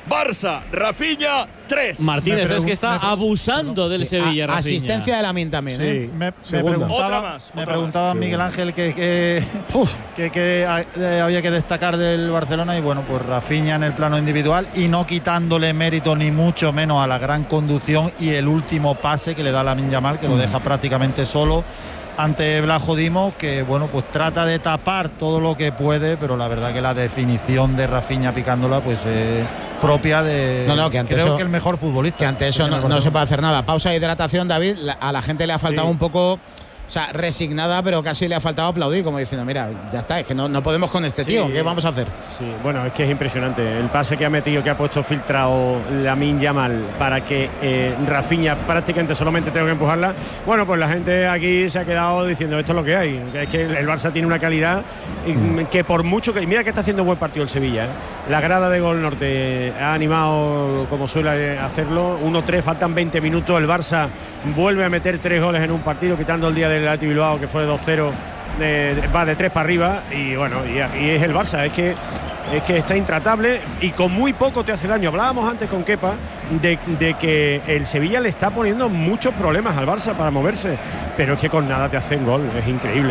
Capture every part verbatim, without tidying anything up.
Barça, Rafinha, tres. Martínez es que está abusando del sí, Sevilla. A, asistencia de Lamine también, ¿eh? Sí, me, me Segunda. preguntaba, Otra más, me otra preguntaba más. Miguel Ángel que, que, uf, que, que eh, había que destacar del Barcelona, y bueno, pues Rafinha en el plano individual, y no quitándole mérito ni mucho menos a la gran conducción y el último pase que le da Lamine Yamal, que mm. lo deja prácticamente solo ante Blajo Dimo, que bueno, pues trata de tapar todo lo que puede, pero la verdad que la definición de Rafinha picándola pues es eh, propia de no, no, que ante creo eso, que el mejor futbolista. Que ante eso no, no se puede hacer nada. Pausa de hidratación, David. La, a la gente le ha faltado sí. un poco, o sea, resignada, pero casi le ha faltado aplaudir, como diciendo, mira, ya está, es que no, no podemos con este sí, tío, ¿qué vamos a hacer? Sí, bueno, es que es impresionante. El pase que ha metido, que ha puesto filtrado Lamine Yamal para que eh, Rafinha prácticamente solamente tenga que empujarla. Bueno, pues la gente aquí se ha quedado diciendo, esto es lo que hay. Es que el Barça tiene una calidad mm. que por mucho que... Mira que está haciendo un buen partido el Sevilla, ¿eh? La grada de Gol Norte ha animado como suele hacerlo. uno tres, faltan veinte minutos. El Barça vuelve a meter tres goles en un partido, quitando el día del Athletic Bilbao, que fue dos cero, eh, va de tres para arriba, y bueno, y, y es el Barça, es que es que está intratable y con muy poco te hace daño. Hablábamos antes con Kepa de, de que el Sevilla le está poniendo muchos problemas al Barça para moverse, pero es que con nada te hacen gol, es increíble.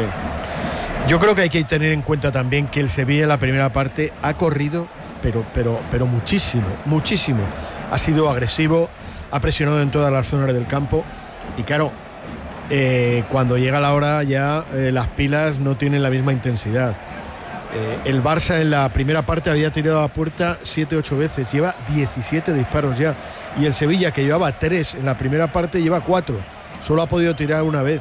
Yo creo que hay que tener en cuenta también que el Sevilla en la primera parte ha corrido, pero, pero, pero muchísimo, muchísimo. Ha sido agresivo, ha presionado en todas las zonas del campo, y claro, Eh, cuando llega la hora ya eh, las pilas no tienen la misma intensidad. Eh, el Barça en la primera parte había tirado a puerta siete ocho veces, lleva diecisiete disparos ya, y el Sevilla, que llevaba tres en la primera parte, lleva cuatro, solo ha podido tirar una vez.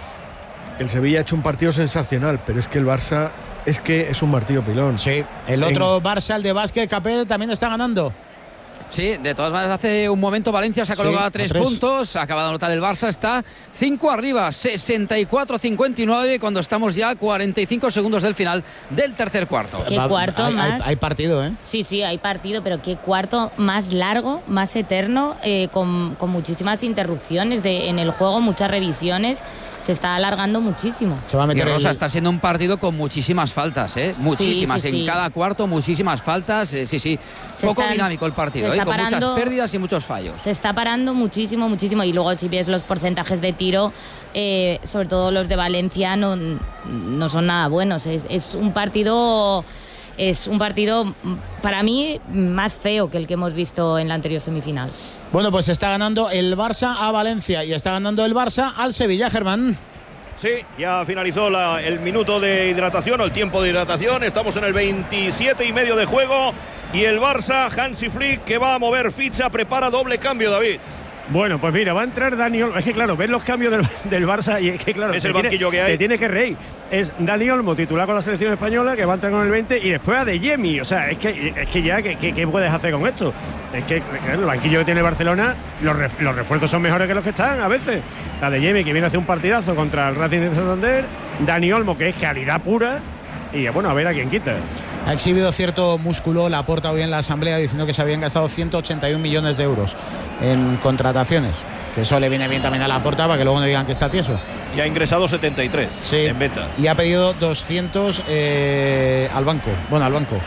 El Sevilla ha hecho un partido sensacional, pero es que el Barça es que es un martillo pilón. Sí, el otro en... Barça, el de básquet, Capel, también está ganando. Sí, de todas maneras, hace un momento Valencia se ha colocado sí, a tres, tres puntos, acaba de anotar el Barça, está cinco arriba, sesenta y cuatro a cincuenta y nueve, cuando estamos ya a cuarenta y cinco segundos del final del tercer cuarto. ¿Qué cuarto hay, más? Hay, hay partido, ¿eh? Sí, sí, hay partido, pero qué cuarto más largo, más eterno, eh, con, con muchísimas interrupciones de, en el juego, muchas revisiones. Se está alargando muchísimo. Se va a meter y Rosa, el... está siendo un partido con muchísimas faltas, ¿eh? Muchísimas, sí, sí, en sí. cada cuarto, muchísimas faltas, eh, sí, sí. Se Poco está, dinámico el partido, ¿eh? Con parando, muchas pérdidas y muchos fallos. Se está parando muchísimo, muchísimo. Y luego, si ves los porcentajes de tiro, eh, sobre todo los de Valencia, no, no son nada buenos. Es, es un partido... Es un partido, para mí, más feo que el que hemos visto en la anterior semifinal. Bueno, pues está ganando el Barça a Valencia y está ganando el Barça al Sevilla, Germán. Sí, ya finalizó la, el minuto de hidratación o el tiempo de hidratación. Estamos en el veintisiete y medio de juego. Y el Barça, Hansi Flick, que va a mover ficha, prepara doble cambio, David. Bueno, pues mira, va a entrar Dani Olmo. Es que claro, ves los cambios del, del Barça y es que claro, es el banquillo tiene, que hay. Te tiene que reír. Es Dani Olmo, titular con la selección española, que va a entrar con el veinte, y después a Adeyemi. O sea, es que, es que ya, ¿qué, qué puedes hacer con esto? Es que el banquillo que tiene Barcelona, los, ref, los refuerzos son mejores que los que están a veces. Adeyemi, que viene a hacer un partidazo contra el Racing de Santander. Dani Olmo, que es calidad pura. Y bueno, a ver a quién quita. Ha exhibido cierto músculo Laporta hoy en la asamblea, diciendo que se habían gastado ciento ochenta y un millones de euros en contrataciones, que eso le viene bien también a Laporta para que luego no digan que está tieso. Y ha ingresado setenta y tres sí, en ventas. Y ha pedido doscientos eh, al banco. Bueno, al banco.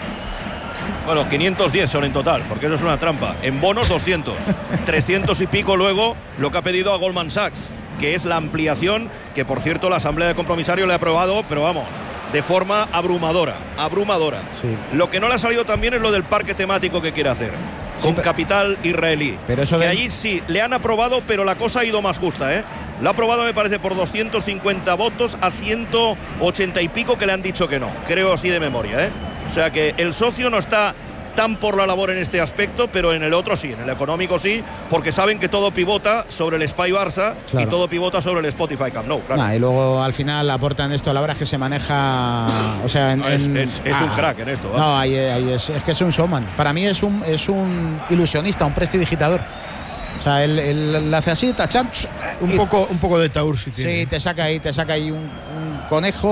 Bueno, quinientos diez son en total, porque eso es una trampa. En bonos doscientos. trescientos y pico luego lo que ha pedido a Goldman Sachs, que es la ampliación, que por cierto la asamblea de compromisarios le ha aprobado, pero vamos, de forma abrumadora, abrumadora. Sí. Lo que no le ha salido también es lo del parque temático que quiere hacer, sí, con pero, capital israelí. Pero eso que de... allí sí, le han aprobado, pero la cosa ha ido más justa, ¿eh? Lo ha aprobado, me parece, por doscientos cincuenta votos a ciento ochenta y pico que le han dicho que no, creo así de memoria, ¿eh? O sea que el socio no está tan por la labor en este aspecto, pero en el otro sí, en el económico sí, porque saben que todo pivota sobre el Spy Barça, claro, y todo pivota sobre el Spotify Camp Nou. Claro. Nah, y luego al final aportan esto a la hora que se maneja, o sea, en, no, es, en, es, es ah, un crack en esto. ¿eh? No, ahí, ahí es, es que es un showman. Para mí es un, es un ilusionista, un prestidigitador. O sea, él, él, él hace así, tachan, un y, poco, un poco de taur si tiene. Sí, te saca ahí, te saca ahí un, un conejo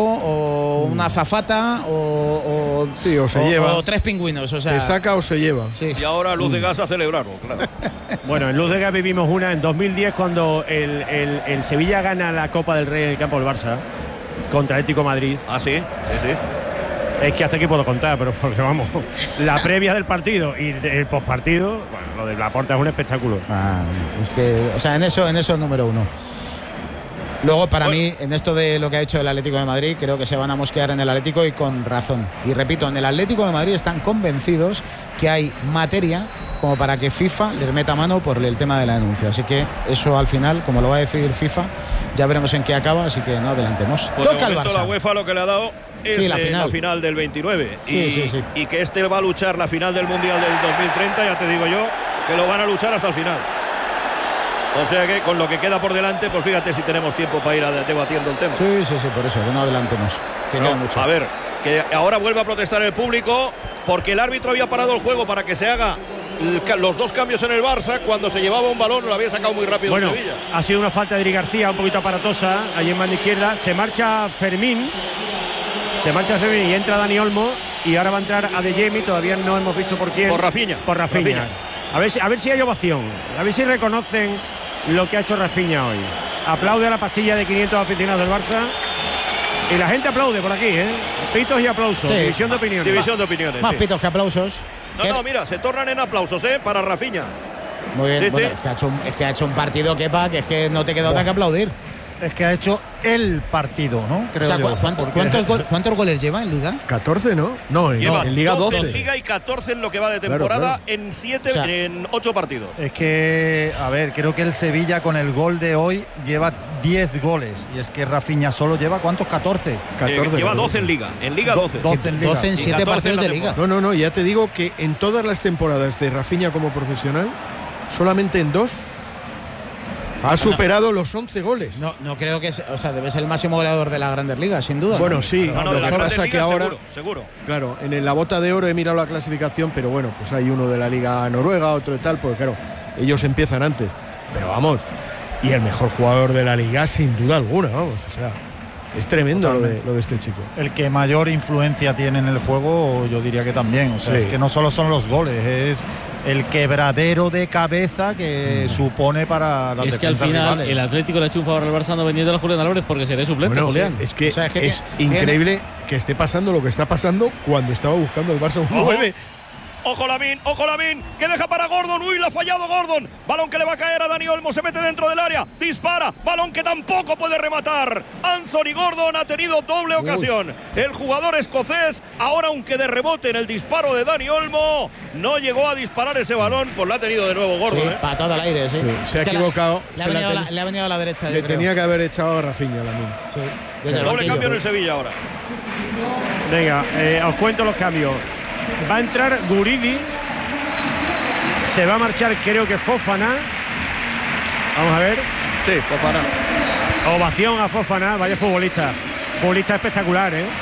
o una azafata o, o, sí, o, se o, lleva. o tres pingüinos. O sea, te saca o se lleva. Sí. Y ahora Luz de Gas a celebrarlo, claro. Bueno, en Luz de Gas vivimos una en dos mil diez cuando el, el, el Sevilla gana la Copa del Rey en el campo del Barça contra Atlético Madrid. Ah, sí, sí, sí. Es que hasta aquí puedo contar, pero porque vamos, la previa del partido y el postpartido, bueno, lo de Laporta es un espectáculo. Ah, es que, o sea, en eso, en eso es número uno. Luego, para bueno. mí, en esto de lo que ha hecho el Atlético de Madrid, creo que se van a mosquear en el Atlético y con razón. Y repito, en el Atlético de Madrid están convencidos que hay materia como para que FIFA les meta mano por el tema de la denuncia. Así que eso al final, como lo va a decidir FIFA, ya veremos en qué acaba, así que no adelantemos. Pues Toca el el Barça. La UEFA lo que le ha dado es sí, la, eh, final. la final del veintinueve. Sí, y, sí, sí. y que este va a luchar la final del Mundial del dos mil treinta, ya te digo yo, que lo van a luchar hasta el final. O sea que con lo que queda por delante, pues fíjate si tenemos tiempo para ir debatiendo el tema. Sí, sí, sí, por eso, que no adelantemos. Que no, queda mucho. A ver, que ahora vuelve a protestar el público porque el árbitro había parado el juego para que se haga los dos cambios en el Barça. Cuando se llevaba un balón lo había sacado muy rápido. Bueno, en Sevilla. Ha sido una falta de Eri García un poquito aparatosa allí en banda izquierda. Se marcha Fermín, se marcha Fermín y entra Dani Olmo, y ahora va a entrar Adeyemi. Todavía no hemos visto por quién. Por Rafinha. Por Rafinha. Rafinha. A ver si, a ver si hay ovación, a ver si reconocen lo que ha hecho Rafinha hoy. Aplaude a la pastilla de quinientos aficionados del Barça. Y la gente aplaude por aquí, ¿eh? Pitos y aplausos. Sí. División de opiniones. División de opiniones. Más sí. pitos que aplausos. No, no, mira, se tornan en aplausos, ¿eh? Para Rafinha. Muy bien, sí, bueno, sí. Es, que ha hecho un, es que ha hecho un partido, Kepa, que es que no te queda otra que aplaudir. Es que ha hecho el partido, ¿no? Creo o sea, yo. ¿cuánto, ¿cuántos, gol, ¿Cuántos goles lleva en Liga? catorce, ¿no? No, lleva en Liga doce. En Liga y catorce en lo que va de temporada, claro, claro. en siete, o sea, en ocho partidos. Es que, a ver, creo que el Sevilla con el gol de hoy lleva diez goles. Y es que Rafinha solo lleva, ¿cuántos? catorce. catorce eh, lleva doce en Liga. En Liga doce. doce en Liga. doce en siete partidos de Liga. No, no, no, ya te digo que en todas las temporadas de Rafinha como profesional, solamente en dos ha superado no, los once goles. No, no creo que sea, o sea, debe ser el máximo goleador de la Grandes Ligas, sin duda. Bueno, sí, no, no, lo que pasa que ahora, seguro, seguro. Claro, en la bota de oro he mirado la clasificación, pero bueno, pues hay uno de la Liga Noruega, otro de tal, porque claro, ellos empiezan antes. Pero vamos, y el mejor jugador de la Liga sin duda alguna, vamos, o sea, es tremendo lo de, lo de este chico. El que mayor influencia tiene en el juego, yo diría que también. O sea, sí. Es que no solo son los goles, es el quebradero de cabeza que mm. supone para las Es que al final rivales. El Atlético le ha hecho un favor al Barça no vendiendo a Julián Álvarez porque seré suplente, bueno, Julián. Es que, o sea, es, que es tiene, increíble tiene... que esté pasando lo que está pasando cuando estaba buscando el Barça un nueve. Ojo Lamin, ojo Lamin, que deja para Gordon. Uy, la ha fallado Gordon. Balón que le va a caer a Dani Olmo, se mete dentro del área, dispara, balón que tampoco puede rematar. Anthony Gordon ha tenido doble ocasión. Uy. El jugador escocés, ahora aunque de rebote en el disparo de Dani Olmo, no llegó a disparar ese balón, pues lo ha tenido de nuevo Gordon. Sí, ¿eh? Patada al aire, sí. sí se ha equivocado. Le ha, venido ten... la, le ha venido a la derecha. Le tenía que haber echado a Rafinha Lamin. Sí. El doble cambio en el Sevilla ahora. Venga, eh, os cuento los cambios. Va a entrar Guridi. Se va a marchar, creo que Fofana. Vamos a ver. Sí, Fofana. Ovación a Fofana, vaya futbolista. Futbolista espectacular, ¿eh?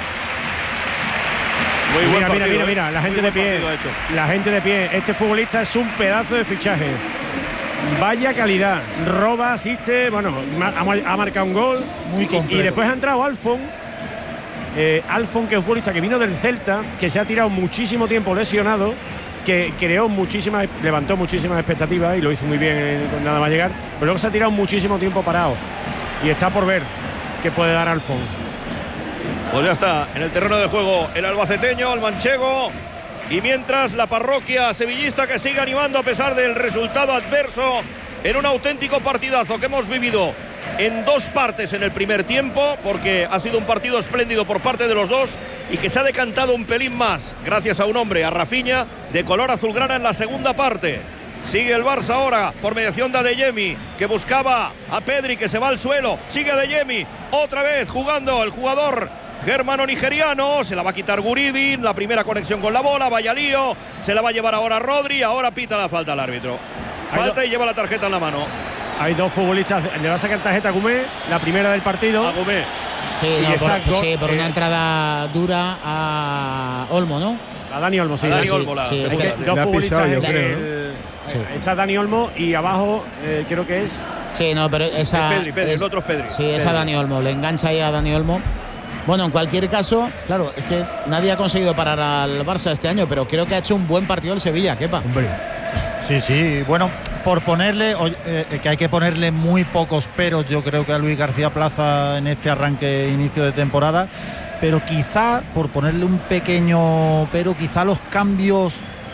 Muy buen mira, partido, mira, mira, ¿eh? mira, la gente de pie. La gente de pie. Este futbolista es un pedazo de fichaje. Vaya calidad. Roba, asiste, bueno, ha, ha marcado un gol. Muy completo. Y después ha entrado Alfon. Eh, Alfon, que es un futbolista que vino del Celta, que se ha tirado muchísimo tiempo lesionado, que creó muchísimas, levantó muchísimas expectativas y lo hizo muy bien nada más llegar, pero luego se ha tirado muchísimo tiempo parado y está por ver qué puede dar Alfon. Pues ya está en el terreno de juego el albaceteño, el manchego, y mientras la parroquia sevillista que sigue animando a pesar del resultado adverso en un auténtico partidazo que hemos vivido en dos partes en el primer tiempo, porque ha sido un partido espléndido por parte de los dos y que se ha decantado un pelín más gracias a un hombre, a Rafinha, de color azulgrana en la segunda parte. Sigue el Barça ahora por mediación de Adeyemi, que buscaba a Pedri, que se va al suelo. Sigue Adeyemi, otra vez jugando el jugador germano-nigeriano. Se la va a quitar Guridi, la primera conexión con la bola, vaya lío. Se la va a llevar ahora Rodri, ahora pita la falta al árbitro. Falta y lleva la tarjeta en la mano. Hay dos futbolistas, le va a sacar tarjeta a Gumé, la primera del partido. A Gumé. Sí, no, por, sí, por una entrada dura a Olmo, ¿no? A Dani Olmo, sí. A Dani sí, Olmo, la sí, es que dos futbolistas, pisado, yo creo, el, ¿no? sí. Está Dani Olmo y abajo eh, creo que es... Sí, no, pero esa... Es Pedri, Pedri, es, el otro es Pedri. Sí, es a Dani Olmo, le engancha ahí a Dani Olmo. Bueno, en cualquier caso, claro, es que nadie ha conseguido parar al Barça este año, pero creo que ha hecho un buen partido el Sevilla, Kepa. Hombre. Sí, sí, bueno, por ponerle, eh, que hay que ponerle muy pocos peros, yo creo que a Luis García Plaza en este arranque, inicio de temporada, pero quizá, por ponerle un pequeño pero, quizá los cambios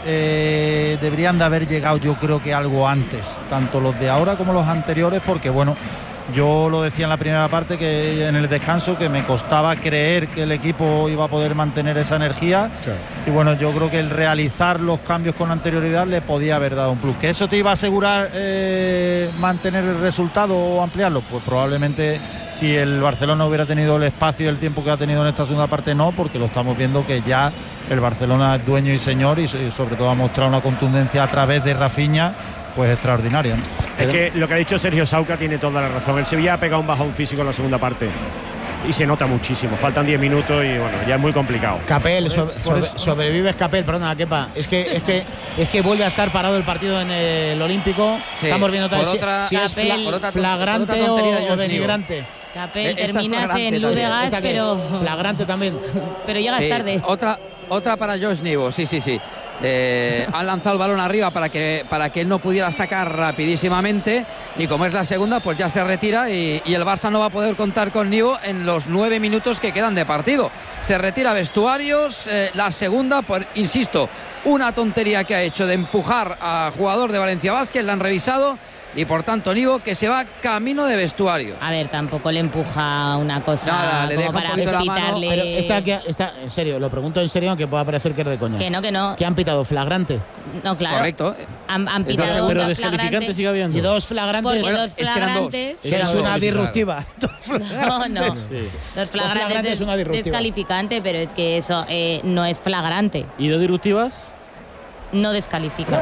eh, deberían de haber llegado, yo creo que algo antes, tanto los de ahora como los anteriores, porque bueno, yo lo decía en la primera parte, que en el descanso, que me costaba creer que el equipo iba a poder mantener esa energía. Claro. Y bueno, yo creo que el realizar los cambios con anterioridad le podía haber dado un plus. ¿Que eso te iba a asegurar eh, mantener el resultado o ampliarlo? Pues probablemente, si el Barcelona hubiera tenido el espacio y el tiempo que ha tenido en esta segunda parte, no, porque lo estamos viendo que ya el Barcelona es dueño y señor, y sobre todo ha mostrado una contundencia a través de Rafinha pues extraordinaria, ¿no? Es que lo que ha dicho Sergio Sauca tiene toda la razón. El Sevilla ha pegado un bajón físico en la segunda parte y se nota muchísimo. Faltan diez minutos y bueno, ya es muy complicado. Capel, sobre, sobre, sobrevives Capel, perdona, Kepa. Es que, es que es que vuelve a estar parado el partido en el Olímpico. Sí. Estamos viendo por si, otra, si es Capel, fla, otra, flagrante otra o, o denigrante. Capel, terminas en luz de gas, pero flagrante también. Pero llegas sí, tarde. Otra, otra para Josh Nivo, sí, sí, sí. Eh, han lanzado el balón arriba para que, para que él no pudiera sacar rapidísimamente, y como es la segunda, pues ya se retira y, y el Barça no va a poder contar con Nivo en los nueve minutos que quedan de partido. Se retira vestuarios, eh, la segunda, por, insisto, una tontería que ha hecho de empujar a jugador de Valencia Basket, la han revisado. Y por tanto, Nivo, que se va camino de vestuario. A ver, tampoco le empuja una cosa. Nada, le como deja para un poquito la mano. Pero está, está, en serio, lo pregunto en serio, aunque pueda parecer que es de coña. Que no, que no. ¿Qué han pitado? ¿Flagrante? No, claro. Correcto. Han, han pitado pero una descalificante flagrante. sigue habiendo. Y dos flagrantes. Porque bueno, dos es que eran dos. flagrantes. Es, es una disruptiva. No, no. Sí. Dos flagrantes es una descalificante, pero es que eso eh, no es flagrante. ¿Y dos disruptivas? No descalifica.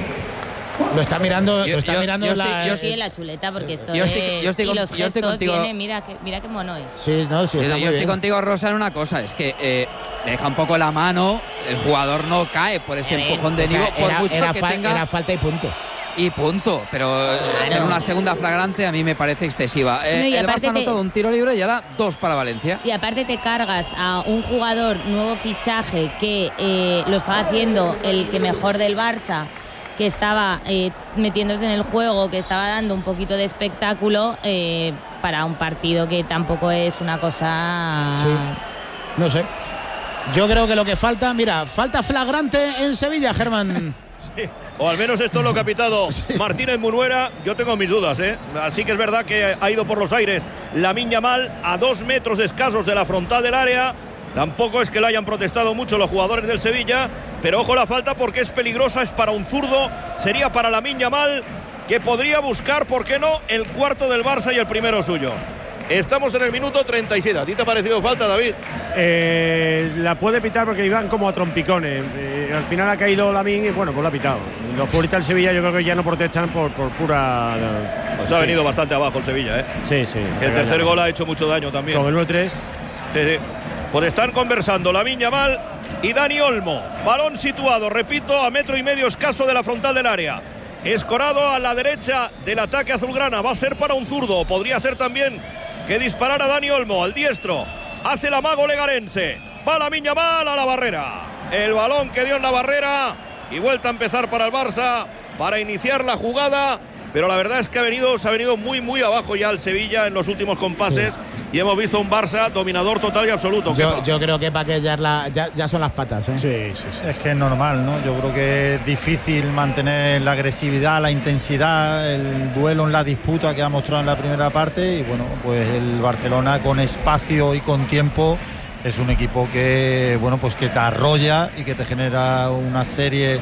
Lo está mirando, yo, lo está yo, mirando yo la, estoy, yo sí, en la chuleta, porque esto yo es, estoy, yo estoy y con, los yo estoy gestos contigo. viene, mira, que, mira qué mono es. Sí, no, sí, está yo muy yo estoy bien. contigo, Rosa, en una cosa, es que eh, deja un poco la mano, el jugador no cae por ese ver, empujón de O sea, Nivo, por era, mucho era, que fa tenga, era falta y punto. y punto, pero Claro. en una segunda flagrante a mí me parece excesiva. Eh, No, y el aparte Barça ha te- anotado un tiro libre y ahora dos para Valencia. Y aparte te cargas a un jugador nuevo fichaje que eh, lo estaba haciendo el que mejor del Barça, que estaba eh, metiéndose en el juego, que estaba dando un poquito de espectáculo eh, para un partido que tampoco es una cosa... Sí. No sé. Yo creo que lo que falta, mira, falta flagrante en Sevilla, Germán. Sí, o al menos esto es lo que ha pitado sí. Martínez Munuera. Yo tengo mis dudas, ¿eh? Así que es verdad que ha ido por los aires Lamine Yamal a dos metros escasos de la frontal del área. Tampoco es que lo hayan protestado mucho los jugadores del Sevilla, pero ojo la falta porque es peligrosa, es para un zurdo, sería para Lamine Yamal, que podría buscar, ¿por qué no?, el cuarto del Barça y el primero suyo. Estamos en el minuto treinta y siete. ¿A ti te ha parecido falta, David? Eh, la puede pitar porque iban como a trompicones. Eh, al final ha caído Lamine y bueno, pues la ha pitado. Los futbolistas del Sevilla yo creo que ya no protestan por, por pura... Pues sí. ha venido bastante abajo el Sevilla, ¿eh? Sí, sí. El tercer gol ha hecho mucho daño también. Como el nueve tres. Sí, sí. Pues están conversando Lamine Yamal y Dani Olmo. Balón situado, repito, a metro y medio escaso de la frontal del área. Escorado a la derecha del ataque azulgrana. Va a ser para un zurdo. Podría ser también que disparara Dani Olmo al diestro. Hace el amago legarense. Va Lamine Yamal a la barrera. El balón que dio en la barrera. Y vuelta a empezar para el Barça para iniciar la jugada. Pero la verdad es que ha venido, se ha venido muy, muy abajo ya el Sevilla en los últimos compases. Sí. Y hemos visto un Barça dominador total y absoluto. Yo, yo creo que para que ya, la, ya, ya son las patas, ¿eh? Sí, sí, sí. Es que es normal, ¿no? Yo creo que es difícil mantener la agresividad, la intensidad, el duelo en la disputa que ha mostrado en la primera parte. Y bueno, pues el Barcelona con espacio y con tiempo es un equipo que, bueno, pues que te arrolla y que te genera una serie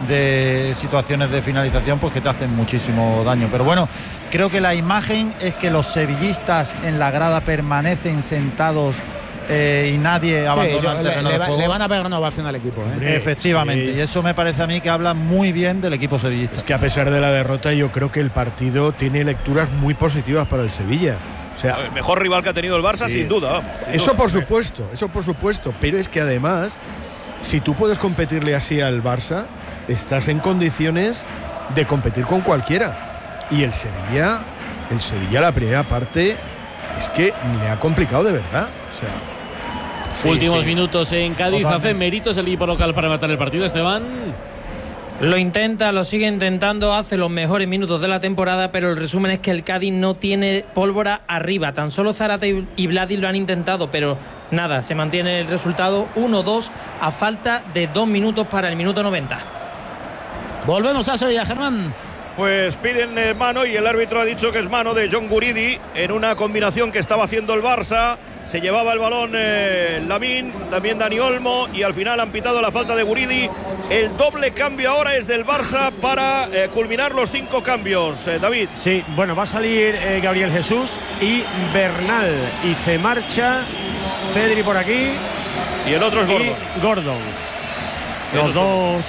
de situaciones de finalización pues que te hacen muchísimo daño. Pero bueno, creo que la imagen es que los sevillistas en la grada permanecen sentados eh, y nadie abandona sí, yo, el terreno le, de le, juego. le van a pegar una ovación al equipo, ¿eh? Efectivamente, sí. Y eso me parece a mí que habla muy bien del equipo sevillista. Es que a pesar de la derrota yo creo que el partido tiene lecturas muy positivas para el Sevilla. O sea, el mejor rival que ha tenido el Barça, sí. sin duda. Sin eso duda. por supuesto, eso por supuesto. Pero es que además, si tú puedes competirle así al Barça, estás en condiciones de competir con cualquiera. Y el Sevilla, el Sevilla la primera parte es que le ha complicado de verdad. O sea, sí, últimos sí. minutos en Cádiz. Totalmente. Hace méritos el equipo local para matar el partido, Esteban. Lo intenta, lo sigue intentando, hace los mejores minutos de la temporada, pero el resumen es que el Cádiz no tiene pólvora arriba. Tan solo Zarate y Vladi lo han intentado, pero nada, se mantiene el resultado uno dos a falta de dos minutos para el minuto noventa. Volvemos a Sevilla, Germán. Pues piden eh, mano y el árbitro ha dicho que es mano de John Guridi en una combinación que estaba haciendo el Barça. Se llevaba el balón eh, Lamín, también Dani Olmo, y al final han pitado la falta de Guridi. El doble cambio ahora es del Barça para eh, culminar los cinco cambios, eh, David. Sí, bueno, va a salir eh, Gabriel Jesús y Bernal, y se marcha Pedri por aquí. Y el otro es Gordon. Y Gordon. Los dos.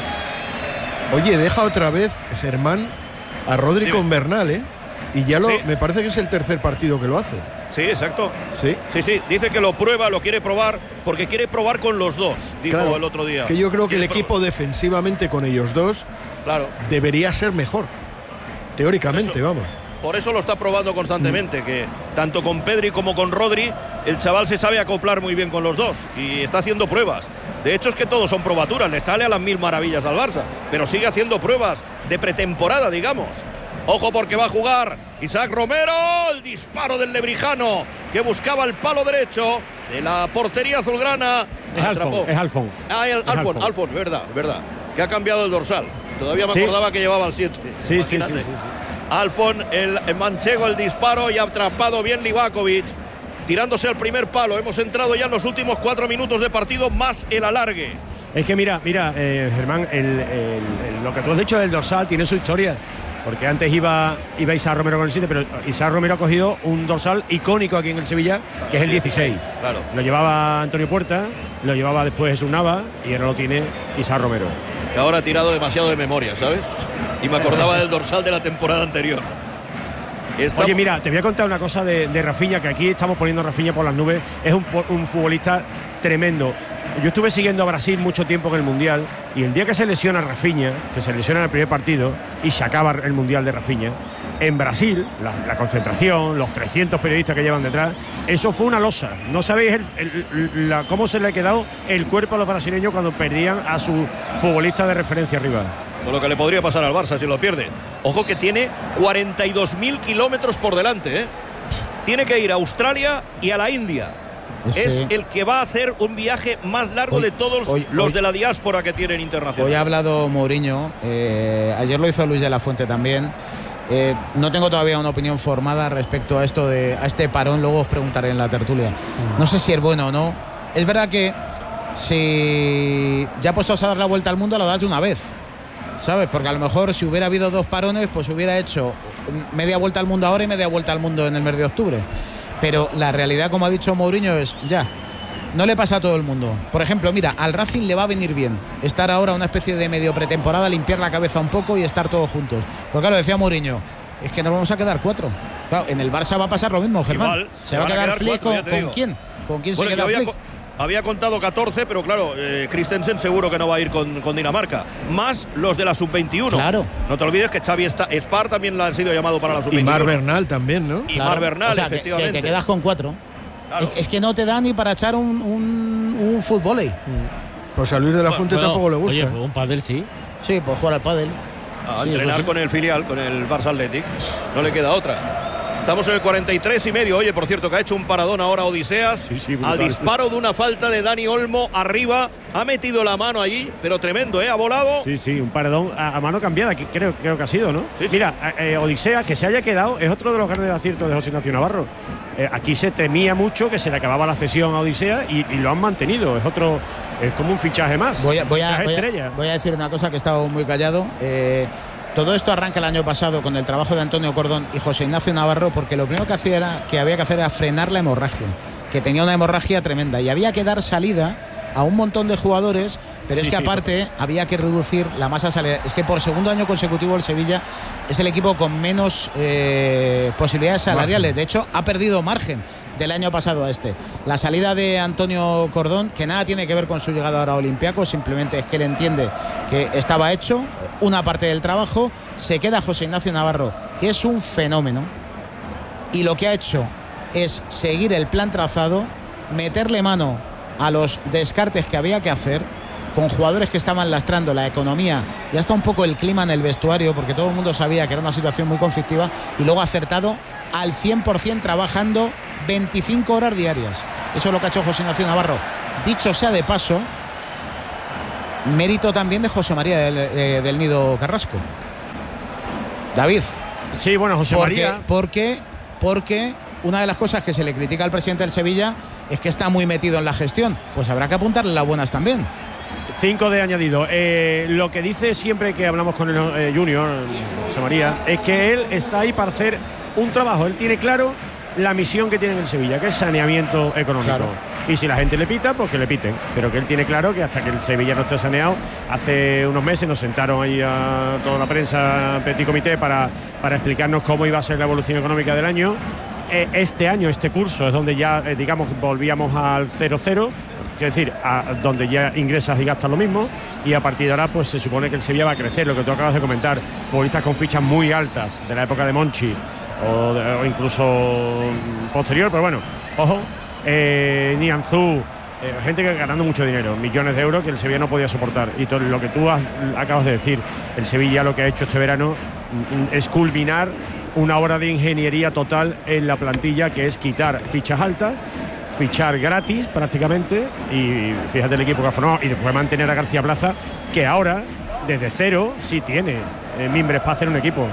Oye, deja otra vez, Germán, a Rodri Dime. con Bernal, ¿eh? Y ya lo, Sí. me parece que es el tercer partido que lo hace. Sí, exacto. Sí. Sí, sí, dice que lo prueba, lo quiere probar, porque quiere probar con los dos, dijo Claro, el otro día. Es que yo creo que el Quiere equipo defensivamente con ellos dos Claro. debería ser mejor. Teóricamente, Eso. vamos. Por eso lo está probando constantemente, que tanto con Pedri como con Rodri, el chaval se sabe acoplar muy bien con los dos y está haciendo pruebas. De hecho es que todos son probaturas, le sale a las mil maravillas al Barça, pero sigue haciendo pruebas de pretemporada, digamos. Ojo porque va a jugar Isaac Romero, el disparo del lebrijano que buscaba el palo derecho de la portería azulgrana. Es Alfon, es Alfon. Ah, el Es Alfon, Alfon. Alfon, verdad, verdad. Que ha cambiado el dorsal. Todavía me Sí. acordaba que llevaba el siete. Sí, sí, sí, Imagínate. sí, sí. Alfon, el, el manchego, el disparo y ha atrapado bien Livakovic, tirándose al primer palo. Hemos entrado ya en los últimos cuatro minutos de partido, más el alargue. Es que mira, mira, eh, Germán, el, el- el- lo que tú has dicho del dorsal tiene su historia. Porque antes iba, iba Isaac Romero con el siete, pero Isaac Romero ha cogido un dorsal icónico aquí en el Sevilla, que es el dieciséis. Claro. Lo llevaba Antonio Puerta, lo llevaba después Jesús Nava y ahora lo tiene Isaac Romero. Que ahora ha tirado demasiado de memoria, ¿sabes? Y me acordaba del dorsal de la temporada anterior. Estamos- Oye, mira, te voy a contar una cosa de, de Rafinha, que aquí estamos poniendo a Rafinha por las nubes. Es un, po- un futbolista tremendo. Yo estuve siguiendo a Brasil mucho tiempo en el Mundial y el día que se lesiona Rafinha, que se lesiona en el primer partido y se acaba el Mundial de Rafinha, en Brasil, la, la concentración, los trescientos periodistas que llevan detrás, eso fue una losa. No sabéis el- el- la- cómo se le ha quedado el cuerpo a los brasileños cuando perdían a su futbolista de referencia arriba. Con lo que le podría pasar al Barça si lo pierde. Ojo que tiene cuarenta y dos mil kilómetros por delante, ¿eh? Tiene que ir a Australia y a la India. Es Es, que- el que va a hacer un viaje más largo Hoy- de todos hoy- los hoy- de la diáspora que tienen internacional. Hoy ha hablado Mourinho, eh, ayer lo hizo Luis de la Fuente también. Eh, no tengo todavía una opinión formada respecto a esto de a este parón, luego os preguntaré en la tertulia. No sé si es bueno o no. Es verdad que si ya puestos a dar la vuelta al mundo, lo das de una vez, ¿sabes? Porque a lo mejor si hubiera habido dos parones, pues hubiera hecho media vuelta al mundo ahora y media vuelta al mundo en el mes de octubre. Pero la realidad, como ha dicho Mourinho, es ya. No le pasa a todo el mundo. Por ejemplo, mira, al Racing le va a venir bien estar ahora una especie de medio pretemporada, limpiar la cabeza un poco y estar todos juntos. Porque claro, decía Mourinho, es que nos vamos a quedar cuatro. Claro, en el Barça va a pasar lo mismo, Germán. Igual, se, se va a van a quedar quedar Flick cuatro, ya con, te ¿con digo. quién? ¿Con quién Bueno, se yo queda había, Flick? co- había contado catorce, pero claro, eh, Christensen seguro que no va a ir con, con Dinamarca. Más los de la sub veintiuno. Claro. No te olvides que Xavi está, Spar también la han sido llamado para la sub Y veintiuno. Mar Bernal también, ¿no? Y Claro. Mar Bernal, O sea, que- que, efectivamente. que quedas con cuatro. Claro. Es, es que no te da ni para echar un, un, un fútbol. Pues a Luis de la Fuente Bueno, tampoco le gusta. Oye, pues un pádel sí. Sí, pues jugar al pádel. A Sí, entrenar eso sí. con el filial, con el Barça Athletic. No le queda otra. Estamos en el cuarenta y tres y medio. Oye, por cierto, que ha hecho un paradón ahora Odiseas. Sí, sí, al brutal. disparo de una falta de Dani Olmo arriba. Ha metido la mano allí, pero tremendo, ¿eh? Ha volado. Sí, sí, un paredón a, a mano cambiada, que creo, creo que ha sido, ¿no? Sí, sí. Mira, eh, Odisea, que se haya quedado, es otro de los grandes aciertos de José Ignacio Navarro. Eh, aquí se temía mucho que se le acababa la cesión a Odisea y, y lo han mantenido. Es otro, es como un fichaje más. Voy a, voy, a, Fichaje voy, estrella. a, voy a decir una cosa que he estado muy callado. Eh, todo esto arranca el año pasado con el trabajo de Antonio Cordón y José Ignacio Navarro, porque lo primero que, hacía era, que había que hacer era frenar la hemorragia, que tenía una hemorragia tremenda y había que dar salida a un montón de jugadores, pero es Sí, que sí, aparte había que reducir la masa salarial. Es que por segundo año consecutivo el Sevilla es el equipo con menos eh, posibilidades salariales. De hecho, ha perdido margen del año pasado a este. La salida de Antonio Cordón, que nada tiene que ver con su llegada ahora a Olympiacos, simplemente es que él entiende que estaba hecho una parte del trabajo. Se queda José Ignacio Navarro, que es un fenómeno, y lo que ha hecho es seguir el plan trazado, meterle mano a los descartes que había que hacer con jugadores que estaban lastrando la economía y hasta un poco el clima en el vestuario, porque todo el mundo sabía que era una situación muy conflictiva, y luego acertado al cien por ciento trabajando veinticinco horas diarias. Eso es lo que ha hecho José Ignacio Navarro. Dicho sea de paso, mérito también de José María del, de, del Nido Carrasco. David. Sí, bueno, José porque, María. Porque, porque una de las cosas que se le critica al presidente del Sevilla es que está muy metido en la gestión. Pues habrá que apuntarle las buenas también. Cinco de añadido. Eh, lo que dice siempre que hablamos con el eh, Junior, José María, es que él está ahí para hacer un trabajo. Él tiene claro la misión que tiene en el Sevilla, que es saneamiento económico. Claro. Y si la gente le pita, pues que le piten. Pero que él tiene claro que hasta que el Sevilla no esté saneado, hace unos meses nos sentaron ahí a toda la prensa, petit comité, para, para explicarnos cómo iba a ser la evolución económica del año. Eh, este año, este curso, es donde ya, eh, digamos, volvíamos al cero cero. Es decir, a donde ya ingresas y gastas lo mismo, y a partir de ahora pues se supone que el Sevilla va a crecer, lo que tú acabas de comentar, futbolistas con fichas muy altas de la época de Monchi o, de, o incluso posterior, pero bueno, ojo, eh, Nianzú, eh, gente que ganando mucho dinero, millones de euros que el Sevilla no podía soportar, y todo lo que tú has, acabas de decir, el Sevilla lo que ha hecho este verano es culminar una obra de ingeniería total en la plantilla, que es quitar fichas altas, fichar gratis prácticamente, y fíjate el equipo que ha formado, y después mantener a García Plaza, que ahora desde cero sí tiene eh, mimbres para hacer un equipo,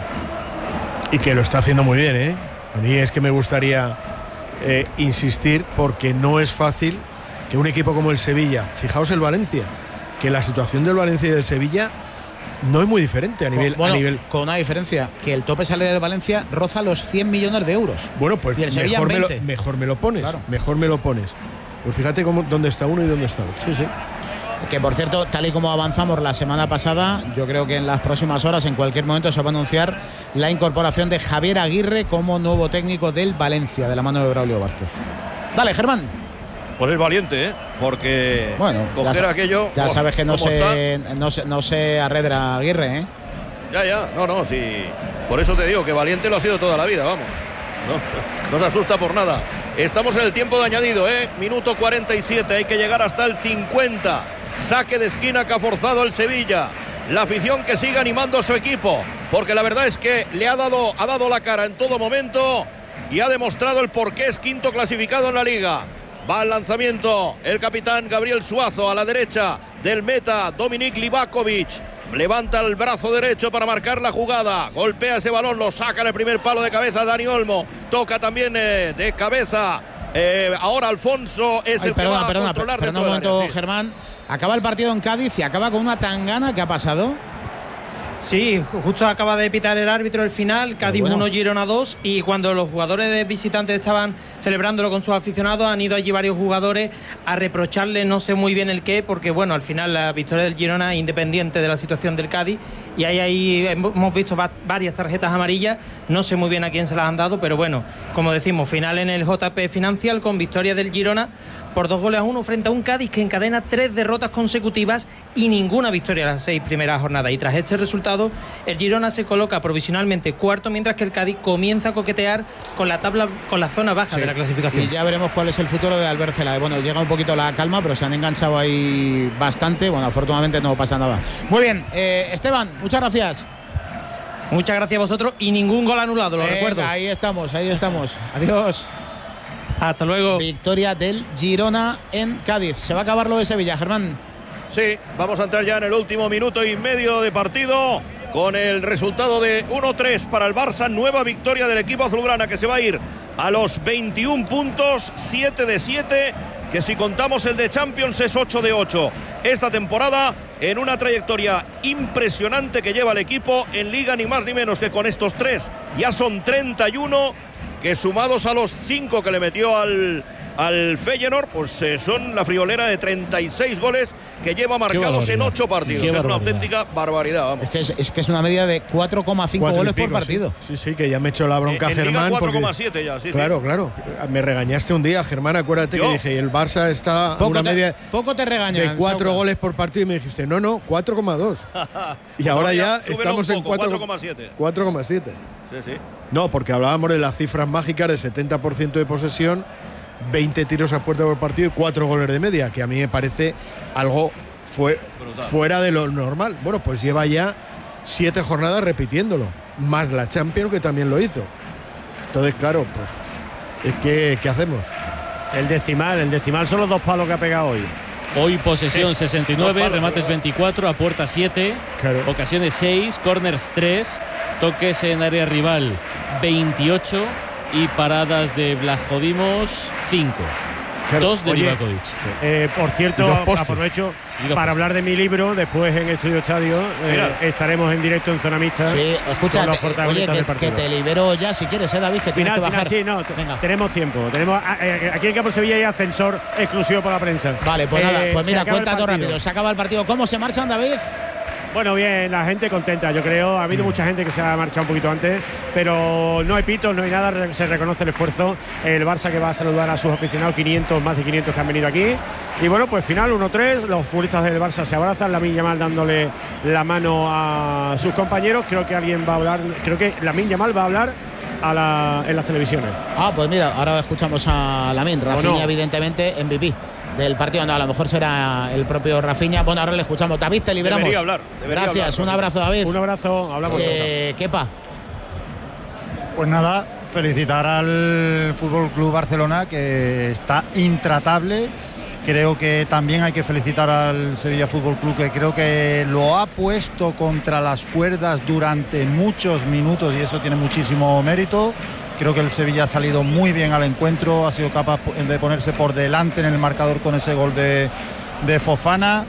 y que lo está haciendo muy bien, ¿eh? A mí es que me gustaría eh, insistir, porque no es fácil que un equipo como el Sevilla, fijaos el Valencia, que la situación del Valencia y del Sevilla no es muy diferente a nivel, bueno, a nivel... con una diferencia, que el tope salarial del Valencia roza los cien millones de euros. Bueno, pues y el Sevilla mejor, me lo, veinte. mejor me lo pones, claro. mejor me lo pones. Pues fíjate cómo, dónde está uno y dónde está otro. Sí, sí. Que por cierto, tal y como avanzamos la semana pasada, yo creo que en las próximas horas, en cualquier momento, se va a anunciar la incorporación de Javier Aguirre como nuevo técnico del Valencia, de la mano de Braulio Vázquez. Dale, Germán. Pues es valiente, ¿eh? Porque bueno, coger ya, aquello. Ya oh, sabes que no se, no se no se arredra Aguirre, ¿eh? Ya, ya, no, no, sí. Por eso te digo que valiente lo ha sido toda la vida, vamos. No, no se asusta por nada. Estamos en el tiempo de añadido, ¿eh? Minuto cuarenta y siete, hay que llegar hasta el cincuenta. Saque de esquina que ha forzado el Sevilla. La afición que sigue animando a su equipo, porque la verdad es que le ha dado, ha dado la cara en todo momento y ha demostrado el por qué es quinto clasificado en la Liga. Va al lanzamiento el capitán Gabriel Suazo a la derecha del meta Dominik Livakovic. Levanta el brazo derecho para marcar la jugada. Golpea ese balón, lo saca en el primer palo de cabeza Dani Olmo. Toca también eh, de cabeza. Eh, ahora Alfonso es Ay, el perdona, que va a perdona, controlar perdona un dentro del momento, área, sí. Germán. Acaba el partido en Cádiz y acaba con una tangana. ¿Qué ha pasado? Sí, justo acaba de pitar el árbitro el final, Cádiz bueno. uno, Girona dos, y cuando los jugadores de visitantes estaban celebrándolo con sus aficionados, han ido allí varios jugadores a reprocharle no sé muy bien el qué, porque bueno, al final la victoria del Girona es independiente de la situación del Cádiz, y ahí, ahí hemos visto va varias tarjetas amarillas, no sé muy bien a quién se las han dado, pero bueno, como decimos, final en el J P Financial con victoria del Girona por dos goles a uno frente a un Cádiz que encadena tres derrotas consecutivas y ninguna victoria en las seis primeras jornadas. Y tras este resultado, el Girona se coloca provisionalmente cuarto, mientras que el Cádiz comienza a coquetear con la tabla, con la zona baja sí. de la clasificación. Y ya veremos cuál es el futuro de Albert Cela. Bueno, llega un poquito la calma, pero se han enganchado ahí bastante. Bueno, afortunadamente no pasa nada. Muy bien, eh, Esteban, muchas gracias. Muchas gracias a vosotros y ningún gol anulado, lo Venga, recuerdo. Ahí estamos, ahí estamos. Adiós. Hasta luego. Victoria del Girona en Cádiz. Se va a acabar lo de Sevilla, Germán. Sí, vamos a entrar ya en el último minuto y medio de partido con el resultado de uno tres para el Barça. Nueva victoria del equipo azulgrana, que se va a ir a los veintiún puntos, siete de siete, que si contamos el de Champions es ocho de ocho. Esta temporada en una trayectoria impresionante que lleva el equipo en Liga, ni más ni menos que con estos tres. Ya son treinta y uno, que sumados a los cinco que le metió al, al Feyenoord, pues eh, son la friolera de treinta y seis goles que lleva marcados en ocho partidos. Es una auténtica barbaridad, vamos. Es que es, es que es una media de cuatro coma cinco goles por partido. Sí. sí, sí, que ya me he hecho la bronca en, en Germán. cuatro coma siete ya, sí, Claro, sí. claro. Me regañaste un día, Germán, acuérdate ¿Yo? que dije, el Barça está poco una te, media poco te regañan, de cuatro Sauca. goles por partido, y me dijiste, no, no, cuatro coma dos. Y ahora ya estamos en cuatro coma siete. cuatro coma siete. Sí, sí. No, porque hablábamos de las cifras mágicas de setenta por ciento de posesión, veinte tiros a puerta por partido y cuatro goles de media, que a mí me parece algo fue, fuera de lo normal. Bueno, pues lleva ya siete jornadas repitiéndolo, más la Champions, que también lo hizo. Entonces, claro, pues es que ¿qué hacemos? El decimal, el decimal son los dos palos que ha pegado hoy. Hoy posesión sí, sesenta y nueve, palos, remates veinticuatro, a puerta siete, claro. Ocasiones seis, corners tres, toques en área rival veintiocho y paradas de Blachodimos cinco. Claro. Dos de Livakovic. Eh, por cierto, aprovecho para hablar de mi libro. Después en Estudio Estadio eh, estaremos en directo en Zona Mixta. Sí, escucha, te, oye, que, que te libero ya si quieres, ¿eh, David? Que final, tienes que bajar. Final, sí, no, Venga. Tenemos tiempo. Tenemos eh, aquí en Campo Sevilla hay ascensor exclusivo para la prensa. Vale, pues eh, nada, pues mira, cuenta todo rápido. Se acaba el partido. ¿Cómo se marchan, David? Bueno, bien, la gente contenta, yo creo. Ha habido mucha gente que se ha marchado un poquito antes, pero no hay pitos, no hay nada, se reconoce el esfuerzo. El Barça que va a saludar a sus aficionados, quinientos, más de quinientos que han venido aquí. Y bueno, pues final uno tres, los futbolistas del Barça se abrazan, Lamine Yamal dándole la mano a sus compañeros. Creo que alguien va a hablar, creo que Lamine Yamal va a hablar a la, en las televisiones. Ah, pues mira, ahora escuchamos a Lamine. Rafinha, no. evidentemente, M V P del partido. No, a lo mejor será el propio Rafinha. Bueno, ahora le escuchamos. David, te liberamos. Debería hablar, debería Gracias, hablar, un abrazo, David. Un abrazo, hablamos. Eh, Kepa. Pues nada, felicitar al Fútbol Club Barcelona, que está intratable. Creo que también hay que felicitar al Sevilla Fútbol Club, que creo que lo ha puesto contra las cuerdas durante muchos minutos y eso tiene muchísimo mérito. Creo que el Sevilla ha salido muy bien al encuentro, ha sido capaz de ponerse por delante en el marcador con ese gol de, de Fofana.